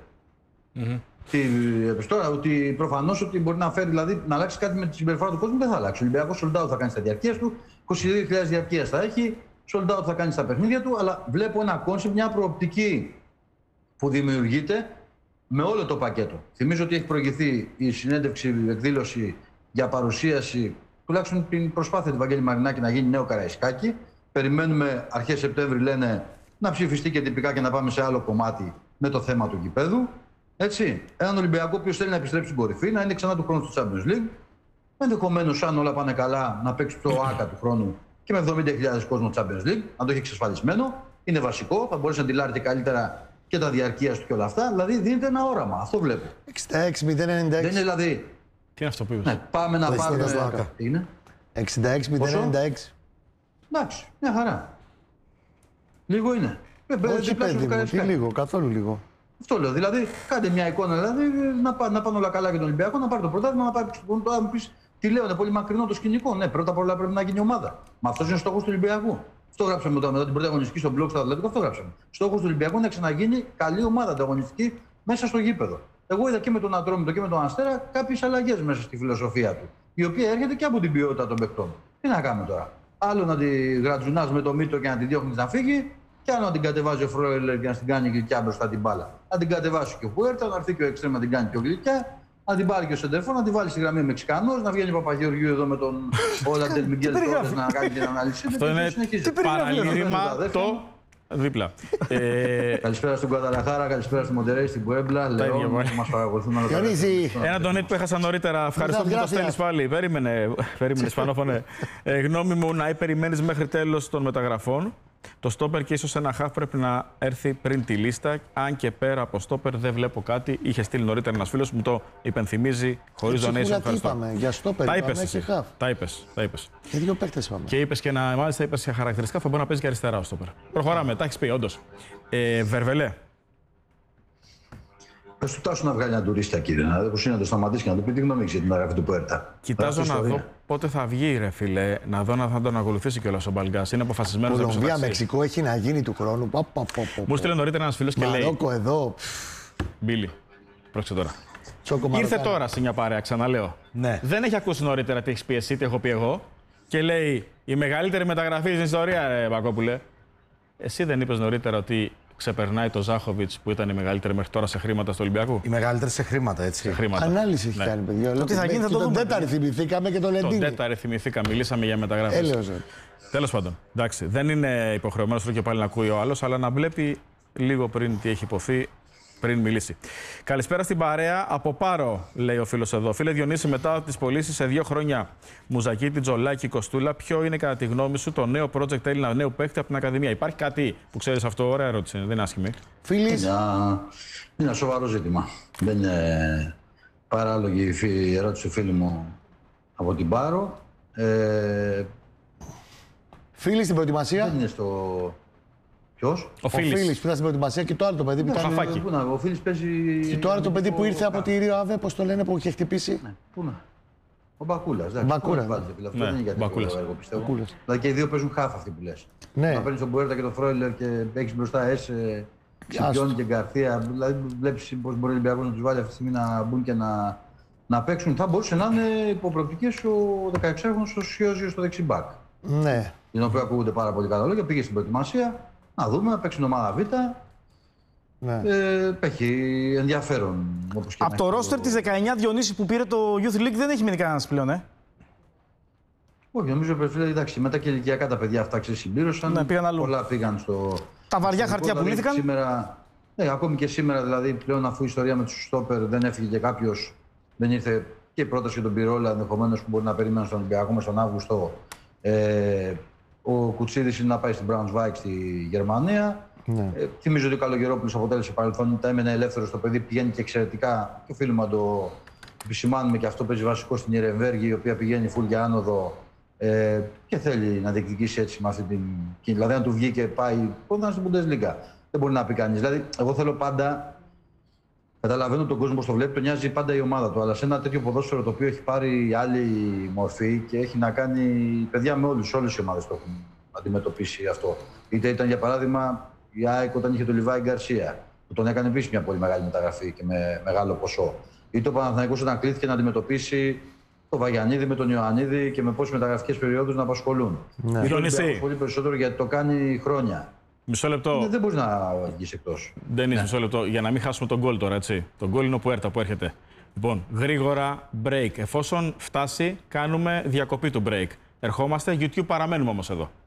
Τώρα, ότι προφανώς ότι μπορεί να φέρει, δηλαδή να αλλάξει κάτι με τη συμπεριφορά του κόσμου δεν θα αλλάξει. Ο Ολυμπιακός sold out θα κάνει στα διαρκείας του, 22.000 διαρκείας θα έχει, sold out θα κάνει στα παιχνίδια του, αλλά βλέπω ένα κόνσεπτ, μια προοπτική που δημιουργείται με όλο το πακέτο. Θυμίζω ότι έχει προηγηθεί η συνέντευξη, η εκδήλωση για παρουσίαση, τουλάχιστον την προσπάθεια του Βαγγέλη Μαρινάκη να γίνει νέο Καραϊσκάκη. Περιμένουμε αρχές Σεπτέμβρη, λένε, να ψηφιστεί και τυπικά και να πάμε σε άλλο κομμάτι με το θέμα του γηπέδου. Έτσι. Έναν Ολυμπιακό που θέλει να επιστρέψει στην κορυφή, να είναι ξανά του χρόνου στο Champions League. Ενδεχομένως, αν όλα πάνε καλά, να παίξει το ΆΚΑ του χρόνου και με 70.000 κόσμο Champions League, αν το έχει εξασφαλισμένο. Είναι βασικό, θα μπορέσει να τυλάρει καλύτερα και τα διαρκείας του και όλα αυτά. Δηλαδή δίνεται ένα όραμα. Αυτό βλέπω. 66-096. Δεν είναι δηλαδή. Τι είναι αυτό που είπες? Ναι, πάμε να πάρουμε. Τι είναι? 66-096. Εντάξει, μια χαρά. Λίγο είναι. Όχι παιδί μου, τι λίγο, καθόλου λίγο. Αυτό λέω. Δηλαδή, κάντε μια εικόνα δηλαδή, να πάνε όλα καλά για τον Ολυμπιακό, να πάρει το πρωτάθλημα, να πάρει το πρωτάθλημα. Τώρα μου πεις, τι λέω, είναι πολύ μακρινό το σκηνικό. Ναι, πρώτα απ' όλα πρέπει να γίνει ομάδα. Μα αυτό είναι ο στόχος του Ολυμπιακού. Αυτό γράψαμε μετά την πρώτη αγωνιστική στο blog στο Αθλητικό, αυτό γράψαμε. Στόχος του Ολυμπιακού είναι να ξαναγίνει καλή ομάδα ανταγωνιστική μέσα στο γήπεδο. Εγώ είδα και με τον Ατρόμητο και με τον Αστέρα κάποιες αλλαγές μέσα στη φιλοσοφία του. η οποία έρχεται και από την ποιότητα των παιχτών. Τι να κάνουμε τώρα. Άλλο να τη γρατζουνάς με το μύτο και να τη διώχνει να φύγει, και άλλο να την κατεβάζει ο Φρόιλερ και να την κάνει γλυκιά μπροστά την μπάλα. Να την κατεβάσει και ο Πουέρτα, να έρθει και ο Εξτρέμ να την κάνει πιο γλυκιά, να την πάρει και ο Σεντερφόρ, να την βάλει στη γραμμή ο Μεξικανός, να βγαίνει ο Παπαγεωργίου εδώ με τον Όλαντερ Μιγγέλ Τόρες να κάνει την ανάλυση. Αυτό είναι παραλήρημα το δίπλα. Καλησπέρα στον Κουαδαλαχάρα, καλησπέρα στο Μοντερέι, στην Πουέμπλα. Λέω μας παρακολουθούν όλα τα Ένα donate που έχασα νωρίτερα. Ευχαριστώ που το στέλνεις πάλι. Περίμενε, Σπανόφωνε. Γνώμη μου, να περιμένεις μέχρι τέλος των μεταγραφών. Το στόπερ και ίσως ένα χαφ πρέπει να έρθει πριν τη λίστα. Αν και πέρα από στόπερ δεν βλέπω κάτι. Είχε στείλει νωρίτερα ένας φίλος μου, το υπενθυμίζει χωρίς donation. Ευχαριστώ. Για στόπερ, τα είπες. Και δύο παίκτες είπαμε. Και είπες και μάλιστα είπες για χαρακτηριστικά θα μπορεί να παίζει και αριστερά ο στόπερ. Προχωράμε, τα έχεις πει, όντως. Βερβελέ. Πες του Τάσου να βγάλει ένα τουρίστα, κύριε, να το σταματήσει και να του πει τι γνώμη έχεις για την αγραφή του Πουέρτα. Κοιτάζω να δω πότε θα βγει, ρε φίλε, να δω να θα τον ακολουθήσει κιόλας ο Μπαλγκάς. Είναι αποφασισμένος να Κολομβία, Μεξικό έχει να γίνει του χρόνου. Μου στείλε νωρίτερα ένας φίλος και λέει. Μαρόκο εδώ. Μπίλι, πρόκειται τώρα. Ήρθε τώρα σε μια παρέα, ξαναλέω. Ναι. Δεν έχει ακούσει νωρίτερα τι έχεις πει εσύ, τι έχω πει εγώ. Και λέει η μεγαλύτερη μεταγραφή στην ιστορία, ρε Μπακόπουλε. Εσύ δεν είπες νωρίτερα ότι ξεπερνάει το Ζάχοβιτς που ήταν η μεγαλύτερη μέχρι τώρα σε χρήματα του Ολυμπιακού? Η μεγαλύτερη σε χρήματα, έτσι. Σε χρήματα. Ανάλυση έχει κάνει, παιδιά. Τι θα γίνει, θα το δούμε. Τον τέταρτη θυμηθήκαμε και το Λεντίνι. Τον τέταρτη θυμηθήκα, μιλήσαμε για μεταγραφές. Τέλος πάντων, εντάξει, δεν είναι υποχρεωμένος και πάλι να ακούει ο άλλος, αλλά να βλέπει λίγο πριν τι έχει υποθεί, πριν μιλήσει. Καλησπέρα στην παρέα. Από Πάρο, λέει ο φίλος εδώ. Φίλε Διονύση, μετά τις πωλήσεις σε 2 χρόνια Μουζακίτη, Τζολάκη, Κοστούλα, ποιο είναι κατά τη γνώμη σου το νέο project Έλληνα, νέο παίκτη από την Ακαδημία? Υπάρχει κάτι που ξέρεις αυτό? Ωραία ερώτηση, δεν είναι άσχημη. Φίλης. Είναι ένα σοβαρό ζήτημα. Δεν είναι παράλογη η ερώτηση του φίλου μου από την Πάρο. Φίλη στην προετοιμασία. Δεν είναι στο. Ποιος? Ο Φίλης που ήταν στην προετοιμασία και το άλλο το παιδί που ήταν. Ο Φίλης παίζει. Και το άλλο το παιδί που ήρθε από τη Ρίο Αβέ, πώς το λένε, που είχε χτυπήσει. Ναι, πού να. Ο Μπακούλας. Μπακούλα. Αυτό δεν είναι για το έργο, πιστεύω. Δηλαδή και οι δύο παίζουν χάφ αυτοί που λες. Ναι. Να παίρνεις τον Μπουέρτα και τον Φρόιλερ και έχεις μπροστά Έσε, Σιπιόνι και Γκαρθία. Δηλαδή βλέπεις πώς μπορεί ο Ολυμπιακός να τους βάλει αυτή τη στιγμή να μπουν και να παίξουν. Θα μπορούσε να είναι υποπροοπτικές ο 16χρονος ο Σιόζιο στο δεξιμπάκ. Ναι. Για τον οποίο ακούγονται πάρα πολύ καλά λόγια. Πήγε στην προετοιμασία. Να δούμε, να παίξει ομάδα Β. Ναι. Έχει ενδιαφέρον. Από το ρόστερ της 19 Διονύση που πήρε το Youth League δεν έχει μείνει κανένας πλέον, Όχι, νομίζω ότι εντάξει, μετά και ηλικιακά τα παιδιά αυτά ξεσυμπλήρωσαν. Ναι, πήγαν αλλού. Πολλά πήγαν στο. Τα βαριά χαρτιά δηλαδή, πουλήθηκαν. Σήμερα, ακόμη και σήμερα, δηλαδή πλέον αφού η ιστορία με τους στόπερ δεν έφυγε και κάποιος, δεν ήρθε και η πρόταση για τον Πυρόλα ενδεχομένως που μπορεί να περιμένουν στον Ολυμπιακό μες τον Αύγουστο. Ο Κουτσίδης είναι να πάει στην Braunschweig στη Γερμανία. Ναι. Θυμίζω ότι ο Καλογερόπουλος αποτέλεσε παρελθόν, έμενε ελεύθερο στο παιδί, πηγαίνει και εξαιρετικά. Και οφείλουμε να το επισημάνουμε και αυτό παίζει βασικό στην Ιερεμβέργη, η οποία πηγαίνει φουλ για άνοδο και θέλει να διεκδικήσει έτσι με αυτή την. Δηλαδή, αν του βγει και πάει κοντά στην Bundesliga. Δεν μπορεί να πει κανείς. Δηλαδή, εγώ θέλω πάντα. Καταλαβαίνω τον κόσμο πώς το βλέπει, τον νοιάζει πάντα η ομάδα του. Αλλά σε ένα τέτοιο ποδόσφαιρο το οποίο έχει πάρει άλλη μορφή και έχει να κάνει. Παιδιά με όλες οι ομάδες το έχουν αντιμετωπίσει αυτό. Είτε ήταν για παράδειγμα η ΑΕΚ όταν είχε τον Λιβάη Γκαρσία, που τον έκανε επίσης μια πολύ μεγάλη μεταγραφή και με μεγάλο ποσό. Είτε ο Παναθηναϊκός όταν κλήθηκε να αντιμετωπίσει τον Βαγιανίδη με τον Ιωαννίδη και με πόσες μεταγραφικές περιόδους να απασχολούν. Ναι. Πολύ περισσότερο γιατί το κάνει χρόνια. Μισό λεπτό. Δεν μπορεί να βγει εκτός. Δεν είναι μισό λεπτό. Για να μην χάσουμε τον γκολ τώρα, έτσι. Τον γκολ είναι ο Πουέρτα που έρχεται. Λοιπόν, γρήγορα break. Εφόσον φτάσει, κάνουμε διακοπή του break. Ερχόμαστε. YouTube παραμένουμε όμως εδώ.